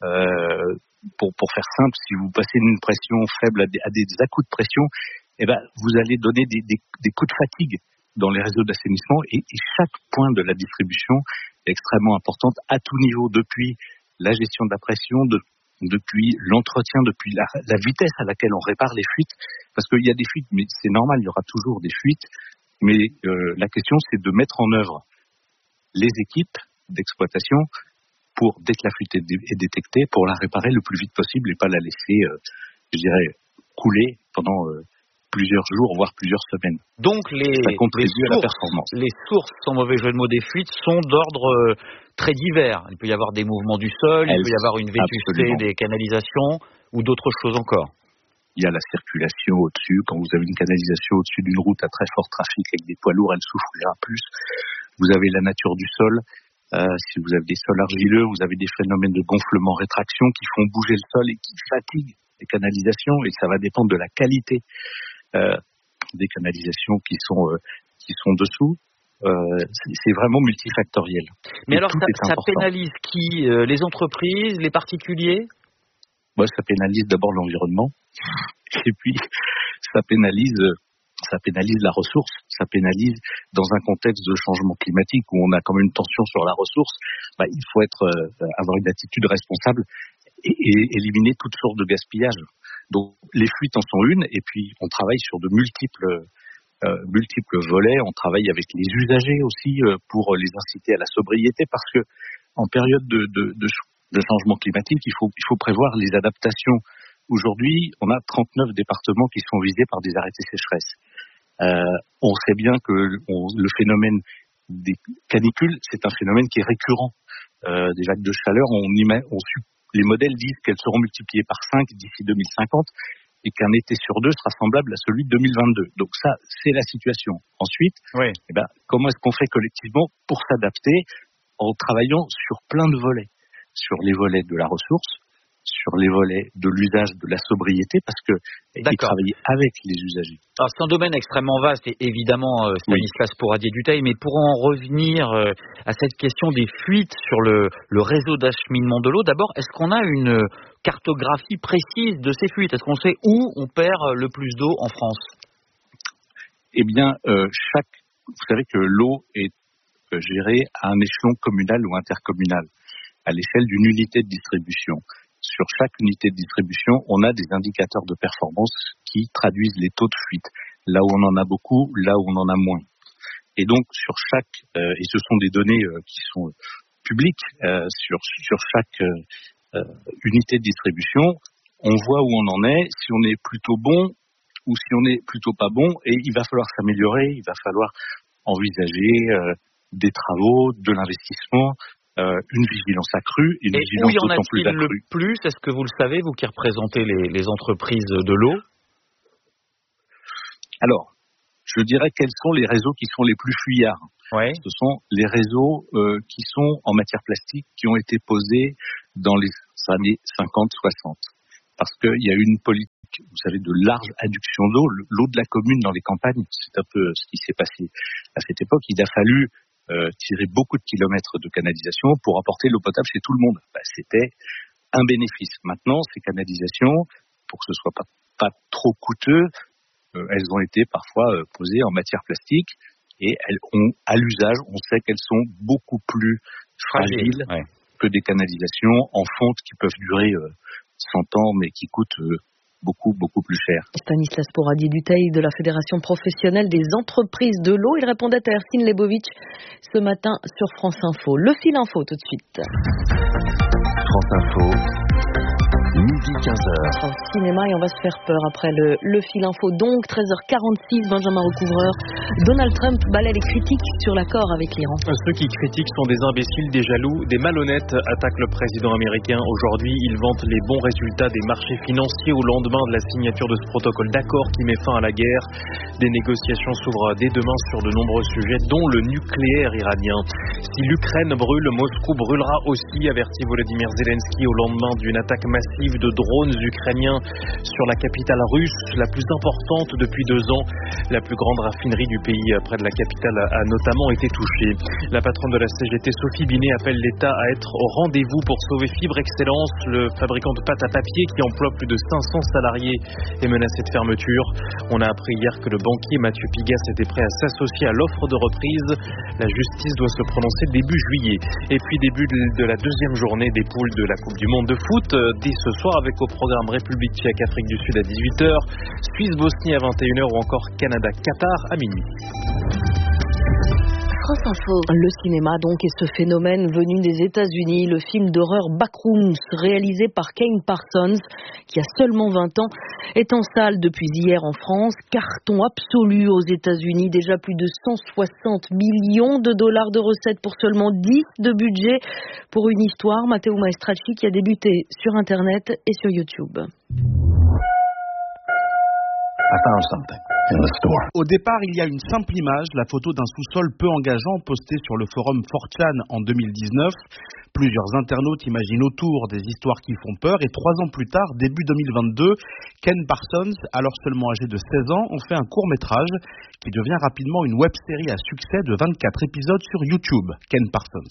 Pour faire simple, si vous passez d'une pression faible à des à-coups de pression, vous allez donner des coups de fatigue dans les réseaux d'assainissement, et chaque point de la distribution est extrêmement importante à tout niveau, depuis la gestion de la pression, depuis l'entretien, depuis la vitesse à laquelle on répare les fuites, parce qu'il y a des fuites, mais c'est normal, il y aura toujours des fuites, mais la question c'est de mettre en œuvre les équipes d'exploitation pour, dès que la fuite est détectée, pour la réparer le plus vite possible et pas la laisser, couler pendant plusieurs jours, voire plusieurs semaines. Donc ça contribue à la performance. Les sources, sans mauvais jeu de mots, des fuites sont d'ordre très divers. Il peut y avoir des mouvements du sol, il peut y avoir une vétusté des canalisations ou d'autres choses encore. Il y a la circulation au-dessus. Quand vous avez une canalisation au-dessus d'une route à très fort trafic avec des poids lourds, elle souffrira plus. Vous avez la nature du sol. Si vous avez des sols argileux, vous avez des phénomènes de gonflement-rétraction qui font bouger le sol et qui fatiguent les canalisations, et ça va dépendre de la qualité des canalisations qui sont dessous. C'est vraiment multifactoriel. Mais alors ça pénalise qui? Les entreprises, les particuliers? Ça pénalise d'abord l'environnement, et puis ça pénalise la ressource, ça pénalise dans un contexte de changement climatique où on a quand même une tension sur la ressource. Il faut avoir une attitude responsable et éliminer toutes sortes de gaspillage. Donc les fuites en sont une, et puis on travaille sur de multiples volets. On travaille avec les usagers aussi pour les inciter à la sobriété, parce que en période de changement climatique, il faut prévoir les adaptations. Aujourd'hui, on a 39 départements qui sont visés par des arrêtés sécheresse. On sait bien que le phénomène des canicules, c'est un phénomène qui est récurrent. Des vagues de chaleur, les modèles disent qu'elles seront multipliées par 5 d'ici 2050 et qu'un été sur 2 sera semblable à celui de 2022. Donc ça, c'est la situation. Ensuite, comment est-ce qu'on fait collectivement pour s'adapter en travaillant sur plein de volets? Sur les volets de la ressource, sur les volets de l'usage, de la sobriété, parce que travailler avec les usagers. Alors c'est un domaine extrêmement vaste, et évidemment Stanislas Pouradier-Dutheil, mais pour en revenir à cette question des fuites sur le réseau d'acheminement de l'eau, d'abord, est-ce qu'on a une cartographie précise de ces fuites? Est-ce qu'on sait où on perd le plus d'eau en France? Eh bien, vous savez que l'eau est gérée à un échelon communal ou intercommunal, à l'échelle d'une unité de distribution. Sur chaque unité de distribution, on a des indicateurs de performance qui traduisent les taux de fuite, là où on en a beaucoup, là où on en a moins. Et donc, et ce sont des données qui sont publiques, sur chaque unité de distribution, on voit où on en est, si on est plutôt bon ou si on est plutôt pas bon, et il va falloir s'améliorer, il va falloir envisager des travaux, de l'investissement, une vigilance accrue, une vigilance d'autant plus accrue. Et où y en a-t-il le plus ? Est-ce que vous le savez, vous qui représentez les entreprises de l'eau ? Alors, je dirais quels sont les réseaux qui sont les plus fuyards. Ouais. Ce sont les réseaux qui sont en matière plastique, qui ont été posés dans les années 50-60. Parce qu'il y a eu une politique, vous savez, de large adduction d'eau. L'eau de la commune dans les campagnes, c'est un peu ce qui s'est passé à cette époque. Il a fallu tirer beaucoup de kilomètres de canalisation pour apporter l'eau potable chez tout le monde. C'était un bénéfice. Maintenant, ces canalisations, pour que ce soit pas trop coûteux, elles ont été parfois posées en matière plastique et elles ont, à l'usage, on sait qu'elles sont beaucoup plus fragiles que des canalisations en fonte qui peuvent durer 100 ans mais qui coûtent beaucoup plus cher. Stanislas Poradi-Duteil de la Fédération professionnelle des entreprises de l'eau. Il répondait à Ercine Lebovitch ce matin sur France Info. Le fil info tout de suite. France Info. Midi 15h. Au cinéma et on va se faire peur après le fil info. Donc 13h46, Benjamin Recouvreur. Donald Trump balaie les critiques sur l'accord avec l'Iran. Ceux qui critiquent sont des imbéciles, des jaloux, des malhonnêtes, attaque le président américain. Aujourd'hui, il vante les bons résultats des marchés financiers au lendemain de la signature de ce protocole d'accord qui met fin à la guerre. Des négociations s'ouvrent dès demain sur de nombreux sujets, dont le nucléaire iranien. Si l'Ukraine brûle, Moscou brûlera aussi, avertit Volodymyr Zelensky au lendemain d'une attaque massive de drones ukrainiens sur la capitale russe, la plus importante depuis 2 ans. La plus grande raffinerie du pays près de la capitale a notamment été touchée. La patronne de la CGT, Sophie Binet, appelle l'État à être au rendez-vous pour sauver Fibre Excellence, le fabricant de pâte à papier qui emploie plus de 500 salariés et menacé de fermeture. On a appris hier que le banquier Mathieu Pigas était prêt à s'associer à l'offre de reprise. La justice doit se prononcer début juillet. Et puis début de la deuxième journée des poules de la Coupe du Monde de foot. Dès ce soir avec au programme République tchèque, Afrique du Sud à 18h, Suisse-Bosnie à 21h ou encore Canada-Qatar à minuit. France Info. Le cinéma donc et ce phénomène venu des États-Unis, le film d'horreur Backrooms réalisé par Kane Parsons qui a seulement 20 ans est en salle depuis hier en France. Carton absolu aux États-Unis, déjà plus de 160 millions de dollars de recettes pour seulement 10 de budget pour une histoire, Matteo Maestracci, qui a débuté sur Internet et sur YouTube. Au départ, il y a une simple image, la photo d'un sous-sol peu engageant postée sur le forum 4chan en 2019. Plusieurs internautes imaginent autour des histoires qui font peur et 3 ans plus tard, début 2022, Ken Parsons, alors seulement âgé de 16 ans, ont fait un court-métrage qui devient rapidement une web-série à succès de 24 épisodes sur YouTube. Ken Parsons.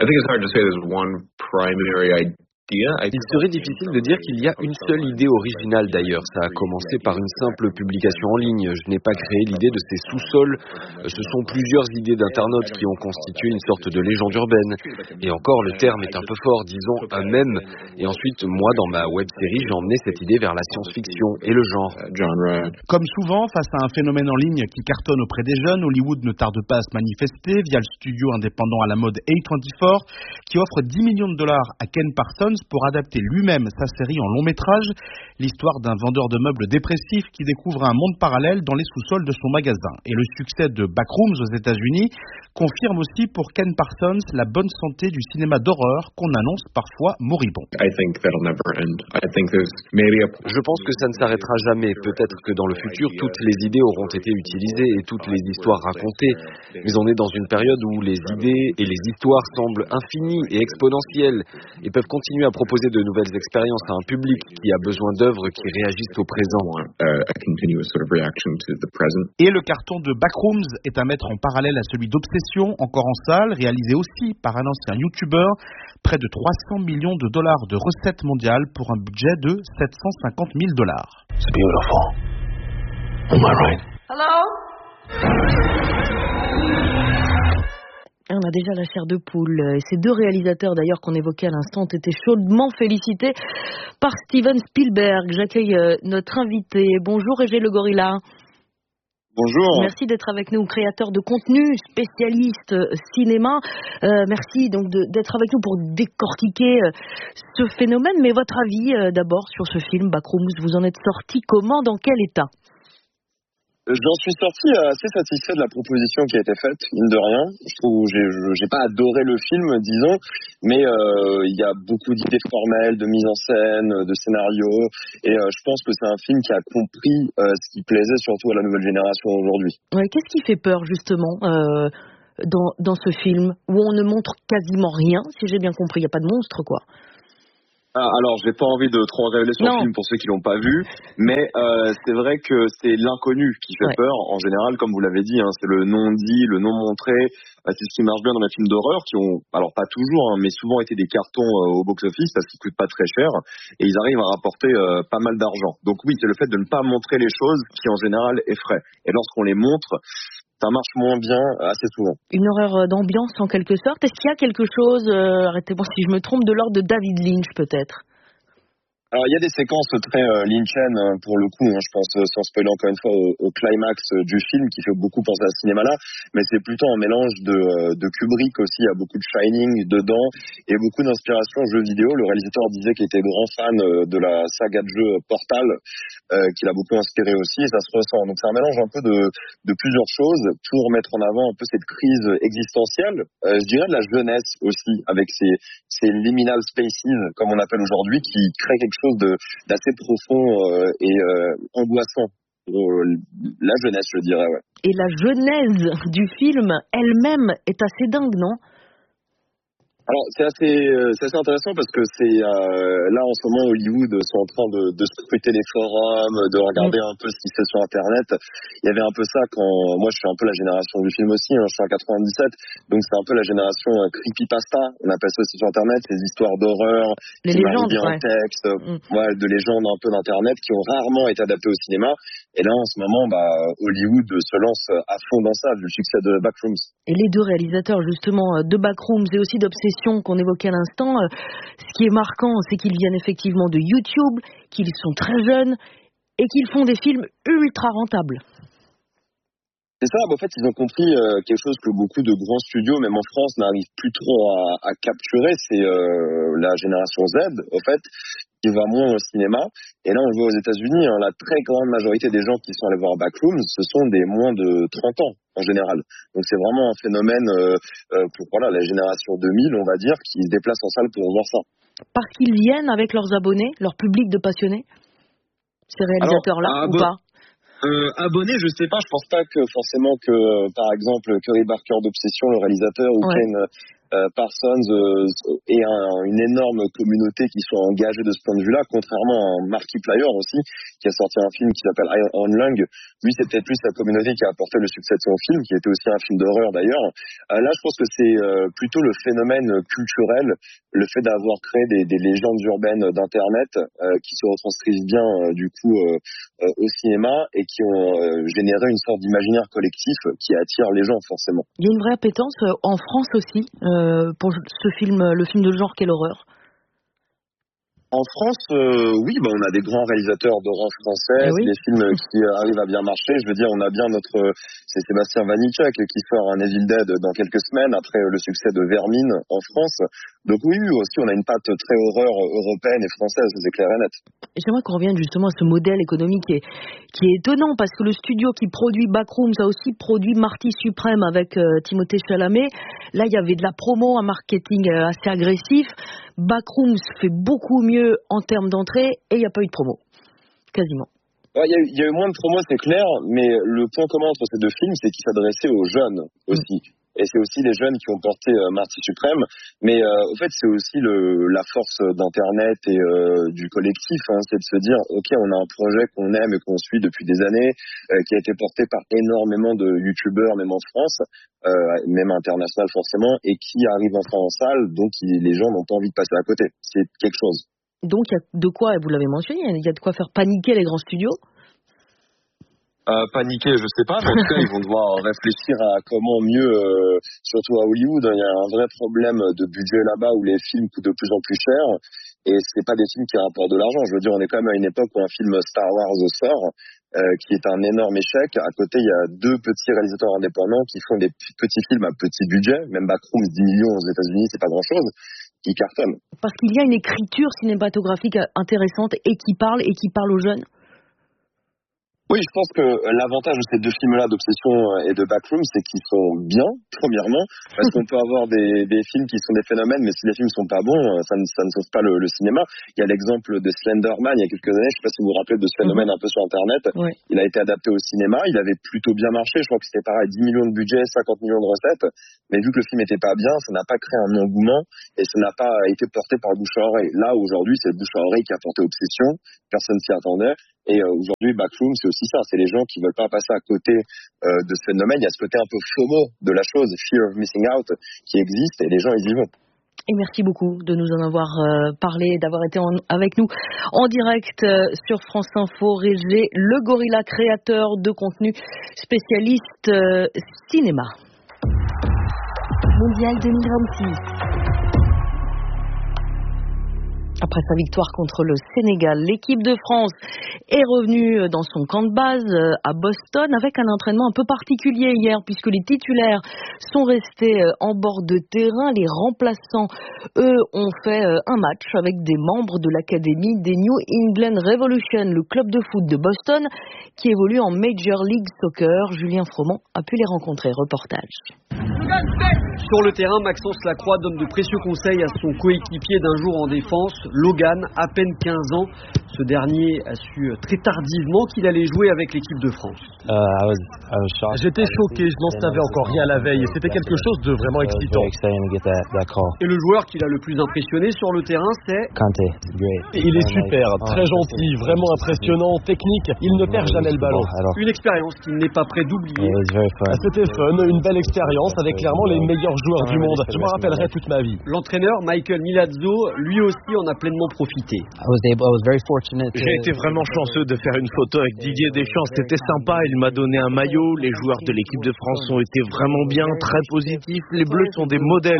Il serait difficile de dire qu'il y a une seule idée originale d'ailleurs. Ça a commencé par une simple publication en ligne. Je n'ai pas créé l'idée de ces sous-sols. Ce sont plusieurs idées d'internautes qui ont constitué une sorte de légende urbaine. Et encore, le terme est un peu fort, disons un mème. Et ensuite, moi, dans ma web-série, j'ai emmené cette idée vers la science-fiction et le genre. Comme souvent, face à un phénomène en ligne qui cartonne auprès des jeunes, Hollywood ne tarde pas à se manifester via le studio indépendant à la mode A24 qui offre $10 millions à Ken Parsons pour adapter lui-même sa série en long métrage, l'histoire d'un vendeur de meubles dépressif qui découvre un monde parallèle dans les sous-sols de son magasin. Et le succès de Backrooms aux États-Unis confirme aussi pour Ken Parsons la bonne santé du cinéma d'horreur qu'on annonce parfois moribond. Je pense que ça ne s'arrêtera jamais. Peut-être que dans le futur, toutes les idées auront été utilisées et toutes les histoires racontées. Mais on est dans une période où les idées et les histoires semblent infinies et exponentielles et peuvent continuer à proposer de nouvelles expériences à un public qui a besoin d'œuvres qui réagissent au présent. Et le carton de Backrooms est à mettre en parallèle à celui d'Obsession, encore en salle, réalisé aussi par un ancien YouTuber, près de $300 millions de recettes mondiales pour un budget de $750 000. It's beautiful. Am I right? Hello? On a déjà la chair de poule. Et ces 2 réalisateurs, d'ailleurs, qu'on évoquait à l'instant, ont été chaudement félicités par Steven Spielberg. J'accueille notre invité. Bonjour, Égée Le Gorilla. Bonjour. Merci d'être avec nous, créateur de contenu, spécialiste cinéma. Merci donc d'être avec nous pour décortiquer ce phénomène. Mais votre avis d'abord sur ce film Backrooms, vous en êtes sorti comment, dans quel état ? J'en suis sorti assez satisfait de la proposition qui a été faite, mine de rien. Je trouve, j'ai pas adoré le film, disons, mais il y a beaucoup d'idées formelles, de mise en scène, de scénario, et je pense que c'est un film qui a compris ce qui plaisait surtout à la nouvelle génération aujourd'hui. Ouais, qu'est-ce qui fait peur justement dans ce film où on ne montre quasiment rien, si j'ai bien compris, il n'y a pas de monstre quoi. Alors, j'ai pas envie de trop révéler sur le film pour ceux qui l'ont pas vu, mais c'est vrai que c'est l'inconnu qui fait peur. En général, comme vous l'avez dit, c'est le non dit, le non montré. C'est ce qui marche bien dans les films d'horreur qui ont, alors pas toujours, mais souvent été des cartons au box-office parce qu'ils coûtent pas très cher et ils arrivent à rapporter pas mal d'argent. Donc oui, c'est le fait de ne pas montrer les choses qui en général effraient. Et lorsqu'on les montre, ça marche moins bien assez souvent. Une horreur d'ambiance en quelque sorte. Est-ce qu'il y a quelque chose, arrêtez-moi si je me trompe, de l'ordre de David Lynch peut-être ? Alors, il y a des séquences très Lynchiennes, pour le coup, je pense, sans spoiler encore une fois, au climax du film, qui fait beaucoup penser à ce cinéma-là, mais c'est plutôt un mélange de Kubrick aussi, il y a beaucoup de Shining dedans, et beaucoup d'inspiration aux jeux vidéo. Le réalisateur disait qu'il était grand fan de la saga de jeux Portal, qui l'a beaucoup inspiré aussi, et ça se ressent. Donc c'est un mélange un peu de plusieurs choses, pour mettre en avant un peu cette crise existentielle, je dirais de la jeunesse aussi, avec ces liminal spaces, comme on appelle aujourd'hui, qui créent quelque chose d'assez profond et angoissant pour la jeunesse, je dirais. Ouais. Et la genèse du film elle-même est assez dingue, non ? Alors c'est assez intéressant parce que c'est là en ce moment Hollywood sont en train de scruter les forums, de regarder un peu ce qui se fait sur Internet. Il y avait un peu ça quand moi je suis un peu la génération du film aussi, je suis en 97, donc c'est un peu la génération creepypasta, on appelle ça aussi sur Internet, ces histoires d'horreur, les légendes, en texte, de légendes un peu d'Internet qui ont rarement été adaptées au cinéma. Et là en ce moment Hollywood se lance à fond dans ça vu le succès de Backrooms. Et les deux réalisateurs justement de Backrooms et aussi d'Obsession qu'on évoquait à l'instant, ce qui est marquant, c'est qu'ils viennent effectivement de YouTube, qu'ils sont très jeunes et qu'ils font des films ultra rentables. C'est ça, en fait, ils ont compris quelque chose que beaucoup de grands studios, même en France, n'arrivent plus trop à capturer, c'est la génération Z, en fait, qui va moins au cinéma. Et là, on le voit aux États-Unis, la très grande majorité des gens qui sont allés voir Backrooms, ce sont des moins de 30 ans, en général. Donc c'est vraiment un phénomène pour la génération 2000, on va dire, qui se déplace en salle pour voir ça. Parce qu'ils viennent avec leurs abonnés, leur public de passionnés, ces réalisateurs-là, ou pas ? Abonnés, je sais pas, je pense pas que forcément que, par exemple, Curry Barker d'Obsession, le réalisateur, ou Ken Parsons ait une énorme communauté qui soit engagée de ce point de vue-là, contrairement à Markiplier aussi, qui a sorti un film qui s'appelle Iron Lung. Lui, c'est peut-être plus sa communauté qui a apporté le succès de son film, qui était aussi un film d'horreur d'ailleurs. Là, je pense que c'est plutôt le phénomène culturel, le fait d'avoir créé des légendes urbaines d'Internet qui se retranscrivent bien du coup au cinéma et qui ont généré une sorte d'imaginaire collectif qui attire les gens forcément. Il y a une vraie appétence en France aussi pour ce film, le film de genre qu'est l'horreur. En France, oui, on a des grands réalisateurs d'horreur français, des films qui arrivent à bien marcher. Je veux dire, on a bien c'est Sébastien Vanitschek qui sort un Evil Dead dans quelques semaines après le succès de Vermine en France. Donc oui, aussi, on a une patte très horreur européenne et française, c'est clair et net. Et j'aimerais qu'on revienne justement à ce modèle économique qui est étonnant parce que le studio qui produit Backrooms a aussi produit Marty Suprême avec Timothée Chalamet. Là, il y avait de la promo, un marketing assez agressif. Backrooms fait beaucoup mieux en termes d'entrée et il n'y a pas eu de promo, quasiment. Il y a eu moins de promo, c'est clair, mais le point commun entre ces deux films, c'est qu'ils s'adressaient aux jeunes aussi. Et c'est aussi les jeunes qui ont porté Marty Suprême. Mais au fait, c'est aussi la force d'Internet et du collectif, c'est de se dire, ok, on a un projet qu'on aime et qu'on suit depuis des années, qui a été porté par énormément de youtubeurs, même en France, même international forcément, et qui arrive enfin en salle, donc les gens n'ont pas envie de passer à côté. C'est quelque chose. Donc il y a de quoi, vous l'avez mentionné, il y a de quoi faire paniquer les grands studios. Paniquer, je sais pas, mais en tout cas, ils vont devoir réfléchir à comment mieux, surtout à Hollywood, il y a un vrai problème de budget là-bas où les films coûtent de plus en plus cher et c'est pas des films qui rapportent de l'argent. Je veux dire, on est quand même à une époque où un film Star Wars sort qui est un énorme échec. À côté, il y a 2 petits réalisateurs indépendants qui font des petits films à petit budget. Même Backrooms, 10 millions aux États-Unis, c'est pas grand-chose. Qui cartonnent. Parce qu'il y a une écriture cinématographique intéressante et qui parle aux jeunes. Oui, je pense que l'avantage de ces 2 films-là, d'Obsession et de Backroom, c'est qu'ils sont bien, premièrement, parce qu'on peut avoir des films qui sont des phénomènes, mais si les films sont pas bons, ça ne sauve pas le cinéma. Il y a l'exemple de Slenderman il y a quelques années, je sais pas si vous vous rappelez de ce phénomène un peu sur Internet. Oui. Il a été adapté au cinéma, il avait plutôt bien marché, je crois que c'était pareil, 10 millions de budget, 50 millions de recettes, mais vu que le film était pas bien, ça n'a pas créé un engouement et ça n'a pas été porté par le bouche à oreille. Là, aujourd'hui, c'est le bouche à oreille qui a porté Obsession, personne s'y attendait. Et aujourd'hui, Backroom, c'est aussi ça. C'est les gens qui veulent pas passer à côté de ce phénomène. Il y a ce côté un peu FOMO de la chose, Fear of Missing Out, qui existe et les gens, ils y vont. Et merci beaucoup de nous en avoir parlé, d'avoir été avec nous en direct sur France Info. Régé Le Gorilla, créateur de contenu, spécialiste cinéma. Mondial 2026. Après sa victoire contre le Sénégal, l'équipe de France est revenue dans son camp de base à Boston avec un entraînement un peu particulier hier puisque les titulaires sont restés en bord de terrain. Les remplaçants, eux, ont fait un match avec des membres de l'académie des New England Revolution, le club de foot de Boston qui évolue en Major League Soccer. Julien Froment a pu les rencontrer. Reportage. Sur le terrain, Maxence Lacroix donne de précieux conseils à son coéquipier d'un jour en défense, Logan, à peine 15 ans. Ce dernier a su très tardivement qu'il allait jouer avec l'équipe de France. J'étais choqué, je n'en savais encore rien la veille et c'était quelque chose de vraiment excitant. Et le joueur qui l'a le plus impressionné sur le terrain, c'est Kanté. Il est super, très gentil, vraiment impressionnant, technique, il ne perd jamais le ballon. Une expérience qu'il n'est pas prêt d'oublier. C'était fun, une belle expérience avec clairement les meilleurs joueurs du monde. Je m'en rappellerai toute ma vie. L'entraîneur Michael Milazzo, lui aussi en a pleinement profité. J'ai été vraiment chanceux de faire une photo avec Didier Deschamps, c'était sympa, il m'a donné un maillot, les joueurs de l'équipe de France ont été vraiment bien, très positifs, les Bleus sont des modèles.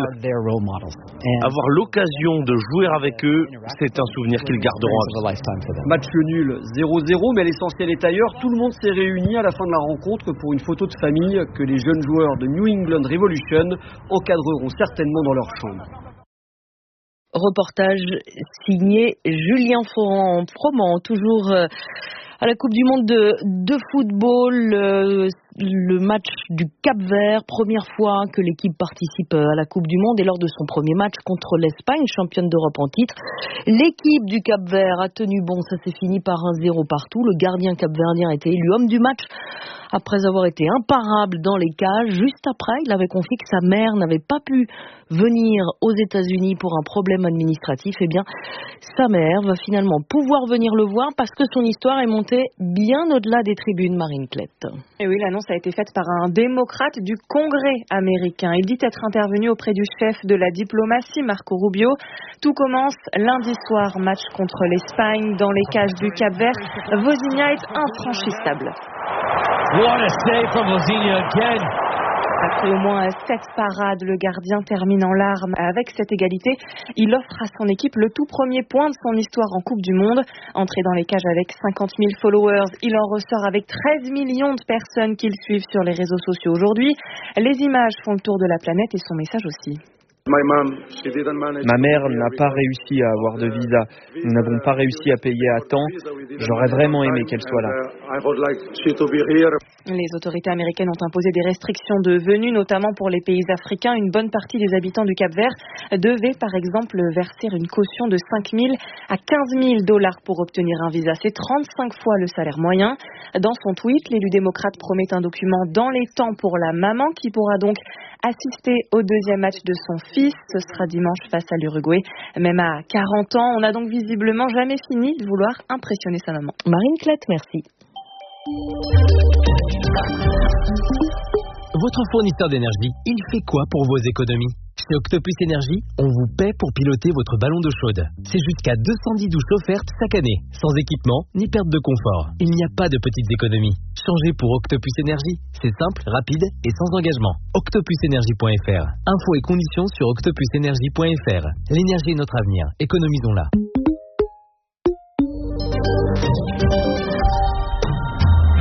Avoir l'occasion de jouer avec eux, c'est un souvenir qu'ils garderont à vie. Match nul 0-0, mais l'essentiel est ailleurs, tout le monde s'est réuni à la fin de la rencontre pour une photo de famille que les jeunes joueurs de New England Revolution encadreront certainement dans leur chambre. Reportage signé Julien Froment, toujours à la Coupe du Monde de football, le match du Cap-Vert, première fois que l'équipe participe à la Coupe du Monde et lors de son premier match contre l'Espagne, championne d'Europe en titre, l'équipe du Cap-Vert a tenu bon, ça s'est fini par 1-0 partout. Le gardien capverdien a été élu homme du match après avoir été imparable dans les cages. Juste après, il avait confié que sa mère n'avait pas pu venir aux États-Unis pour un problème administratif. Eh bien, sa mère va finalement pouvoir venir le voir parce que son histoire est montée bien au-delà des tribunes, Marine Klett. Et oui, l'annonce a été faite par un démocrate du Congrès américain. Il dit être intervenu auprès du chef de la diplomatie, Marco Rubio. Tout commence lundi soir, match contre l'Espagne dans les cages du Cap-Vert. Vozinha est infranchissable. What a save from Vozinha again. Après au moins 7 parades, le gardien termine en larmes. Avec cette égalité, il offre à son équipe le tout premier point de son histoire en Coupe du Monde. Entré dans les cages avec 50 000 followers, il en ressort avec 13 millions de personnes qui le suivent sur les réseaux sociaux aujourd'hui. Les images font le tour de la planète et son message aussi. Ma mère n'a pas réussi à avoir de visa. Nous n'avons pas réussi à payer à temps. J'aurais vraiment aimé qu'elle soit là. Les autorités américaines ont imposé des restrictions de venue, notamment pour les pays africains. Une bonne partie des habitants du Cap-Vert devaient, par exemple, verser une caution de 5 000 à 15 000 dollars pour obtenir un visa. C'est 35 fois le salaire moyen. Dans son tweet, l'élu démocrate promet un document dans les temps pour la maman qui pourra donc assister au deuxième match de son fils. Ce sera dimanche face à l'Uruguay. Même à 40 ans, on n'a donc visiblement jamais fini de vouloir impressionner sa maman. Marine Klett, merci. Votre fournisseur d'énergie, il fait quoi pour vos économies? Chez Octopus Énergie, on vous paie pour piloter votre ballon d'eau chaude. C'est jusqu'à 210 douches offertes chaque année, sans équipement ni perte de confort. Il n'y a pas de petites économies. Changez pour Octopus Énergie. C'est simple, rapide et sans engagement. Octopusenergie.fr. Infos et conditions sur octopusenergie.fr. L'énergie est notre avenir. Économisons-la.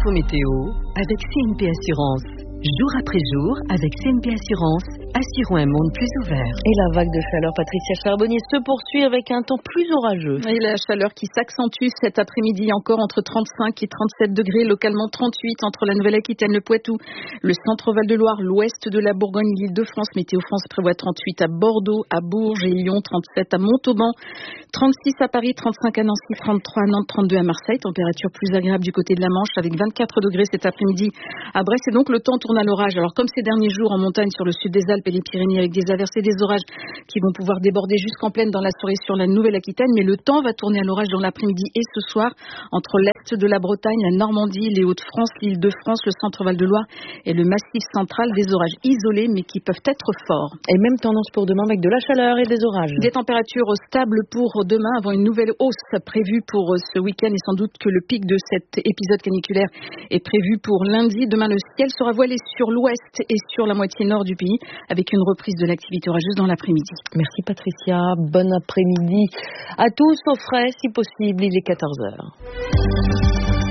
L'info météo avec CNP Assurance. Jour après jour, avec CNP Assurance, assurons un monde plus ouvert. Et la vague de chaleur, Patricia Charbonnier, se poursuit avec un temps plus orageux. Et la chaleur qui s'accentue cet après-midi encore entre 35 et 37 degrés, localement 38 entre la Nouvelle-Aquitaine, le Poitou, le centre-Val de Loire, l'ouest de la Bourgogne, l'Île-de-France. Météo France prévoit 38 à Bordeaux, à Bourges et Lyon, 37 à Montauban, 36 à Paris, 35 à Nancy, 33 à Nantes, 32 à Marseille. Température plus agréable du côté de la Manche avec 24 degrés cet après-midi à Brest. Et donc le temps tourne à l'orage. Alors comme ces derniers jours en montagne sur le sud des Alpes et les Pyrénées avec des averses et des orages qui vont pouvoir déborder jusqu'en pleine dans la soirée sur la Nouvelle-Aquitaine, mais le temps va tourner à l'orage dans l'après-midi et ce soir entre l'est de la Bretagne, la Normandie, les Hauts-de-France, l'Île-de-France, le centre-Val de Loire et le massif central, des orages isolés mais qui peuvent être forts. Et même tendance pour demain avec de la chaleur et des orages. Des températures stables pour demain avant une nouvelle hausse prévue pour ce week-end et sans doute que le pic de cet épisode caniculaire est prévu pour lundi. Demain, le ciel sera voilé sur l'ouest et sur la moitié nord du pays avec une reprise de l'activité orageuse dans l'après-midi. Merci Patricia, bon après-midi à tous au frais si possible, il est 14h.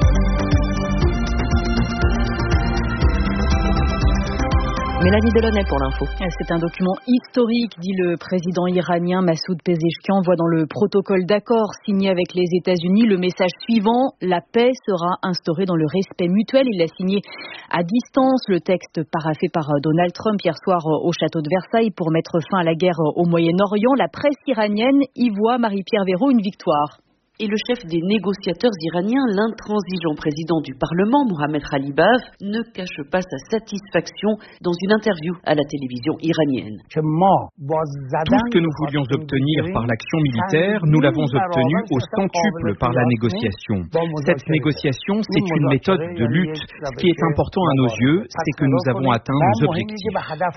Mélanie Delaunay pour l'info. C'est un document historique, dit le président iranien Massoud Pezeshkian, voit dans le protocole d'accord signé avec les États-Unis le message suivant: la paix sera instaurée dans le respect mutuel. Il l'a signé à distance, le texte paraphé par Donald Trump hier soir au château de Versailles pour mettre fin à la guerre au Moyen-Orient. La presse iranienne y voit, Marie-Pierre Véraud, une victoire. Et le chef des négociateurs iraniens, l'intransigeant président du Parlement, Mohamed Khalibaf, ne cache pas sa satisfaction dans une interview à la télévision iranienne. Tout ce que nous voulions obtenir par l'action militaire, nous l'avons obtenu au centuple par la négociation. Cette négociation, c'est une méthode de lutte. Ce qui est important à nos yeux, c'est que nous avons atteint nos objectifs.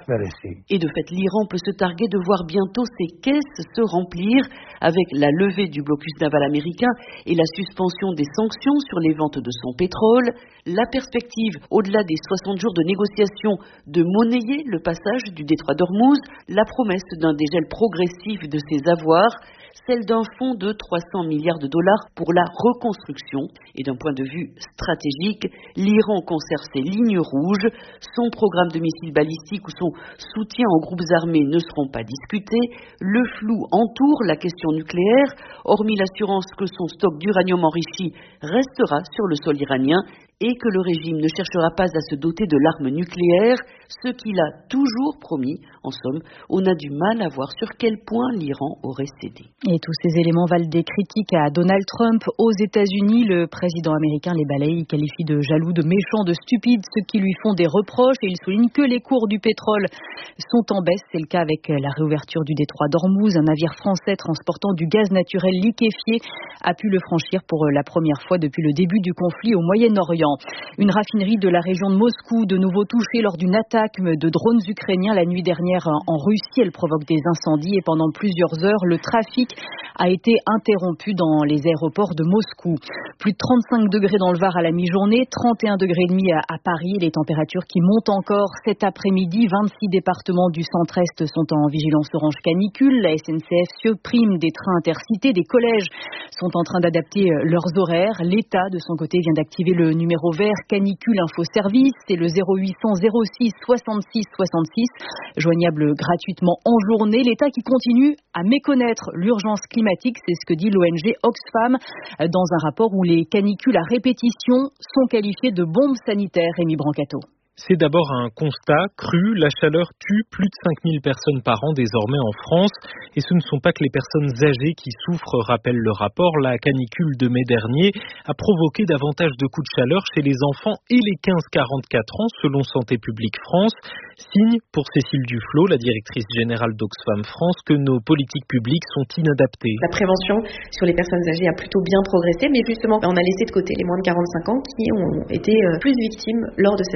Et de fait, l'Iran peut se targuer de voir bientôt ses caisses se remplir avec la levée du blocus naval américain et la suspension des sanctions sur les ventes de son pétrole, la perspective, au-delà des 60 jours de négociations, de monnayer le passage du détroit d'Ormuz, la promesse d'un dégel progressif de ses avoirs, celle d'un fonds de 300 milliards de dollars pour la reconstruction. Et d'un point de vue stratégique, l'Iran conserve ses lignes rouges, son programme de missiles balistiques ou son soutien aux groupes armés ne seront pas discutés, le flou entoure la question nucléaire, hormis l'assurance que son stock d'uranium enrichi restera sur le sol iranien et que le régime ne cherchera pas à se doter de l'arme nucléaire, ce qu'il a toujours promis. En somme, on a du mal à voir sur quel point l'Iran aurait cédé. Et tous ces éléments valent des critiques à Donald Trump. Aux États-Unis, le président américain les balaye, il qualifie de jaloux, de méchants, de stupides ceux qui lui font des reproches et il souligne que les cours du pétrole sont en baisse. C'est le cas avec la réouverture du détroit d'Ormuz. Un navire français transportant du gaz naturel liquéfié a pu le franchir pour la première fois depuis le début du conflit au Moyen-Orient. Une raffinerie de la région de Moscou, de nouveau touchée lors d'une attaque de drones ukrainiens la nuit dernière en Russie. Elle provoque des incendies et pendant plusieurs heures, le trafic a été interrompu dans les aéroports de Moscou. Plus de 35 degrés dans le Var à la mi-journée, 31 degrés et demi à Paris. Les températures qui montent encore cet après-midi. 26 départements du centre-est sont en vigilance orange canicule. La SNCF supprime des trains intercités. Des collèges sont en train d'adapter leurs horaires. L'État, de son côté, vient d'activer le numéro vert canicule info service. C'est le 0800 06 66 66, joignable gratuitement en journée. L'État qui continue à méconnaître l'urgence climatique, c'est ce que dit l'ONG Oxfam dans un rapport où les canicules à répétition sont qualifiées de bombes sanitaires. Rémi Brancato. C'est d'abord un constat cru, la chaleur tue plus de 5000 personnes par an désormais en France et ce ne sont pas que les personnes âgées qui souffrent, rappelle le rapport. La canicule de mai dernier a provoqué davantage de coups de chaleur chez les enfants et les 15-44 ans selon Santé publique France. Signe pour Cécile Duflot, la directrice générale d'Oxfam France, que nos politiques publiques sont inadaptées. La prévention sur les personnes âgées a plutôt bien progressé, mais justement on a laissé de côté les moins de 45 ans qui ont été plus victimes lors de cette vague de chaleur.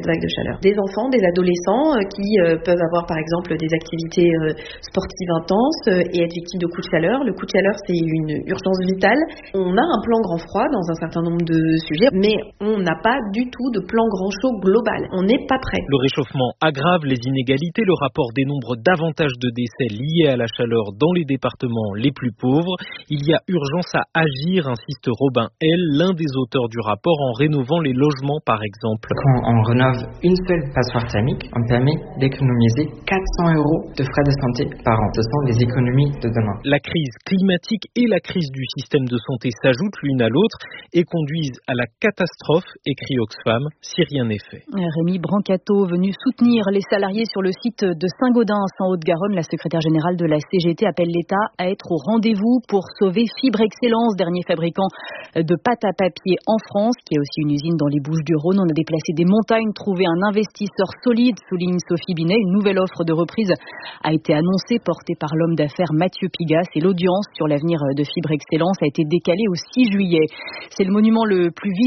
chaleur. Des enfants, des adolescents qui peuvent avoir par exemple des activités sportives intenses et être victimes de coups de chaleur. Le coup de chaleur, c'est une urgence vitale. On a un plan grand froid dans un certain nombre de sujets, mais on n'a pas du tout de plan grand chaud global. On n'est pas prêt. Le réchauffement aggrave les inégalités. Le rapport dénombre davantage de décès liés à la chaleur dans les départements les plus pauvres. Il y a urgence à agir, insiste Robin L., l'un des auteurs du rapport, en rénovant les logements par exemple. Quand on rénove une seule passoire thermique, on permet d'économiser 400 € de frais de santé par an. Ce sont les économies de demain. La crise climatique et la crise du système de santé s'ajoutent l'une à l'autre et conduisent à la catastrophe, écrit Oxfam, si rien n'est fait. Rémi Brancato, venu soutenir les salariés sur le site de Saint-Gaudens en Haute-Garonne, la secrétaire générale de la CGT appelle l'État à être au rendez-vous pour sauver Fibre Excellence, dernier fabricant de pâte à papier en France, qui a aussi une usine dans les Bouches-du-Rhône. On a déplacé des montagnes, trouvé un investisseur solide, souligne Sophie Binet. Une nouvelle offre de reprise a été annoncée, portée par l'homme d'affaires Mathieu Pigas, et l'audience sur l'avenir de Fibre Excellence a été décalée au 6 juillet. C'est le monument le plus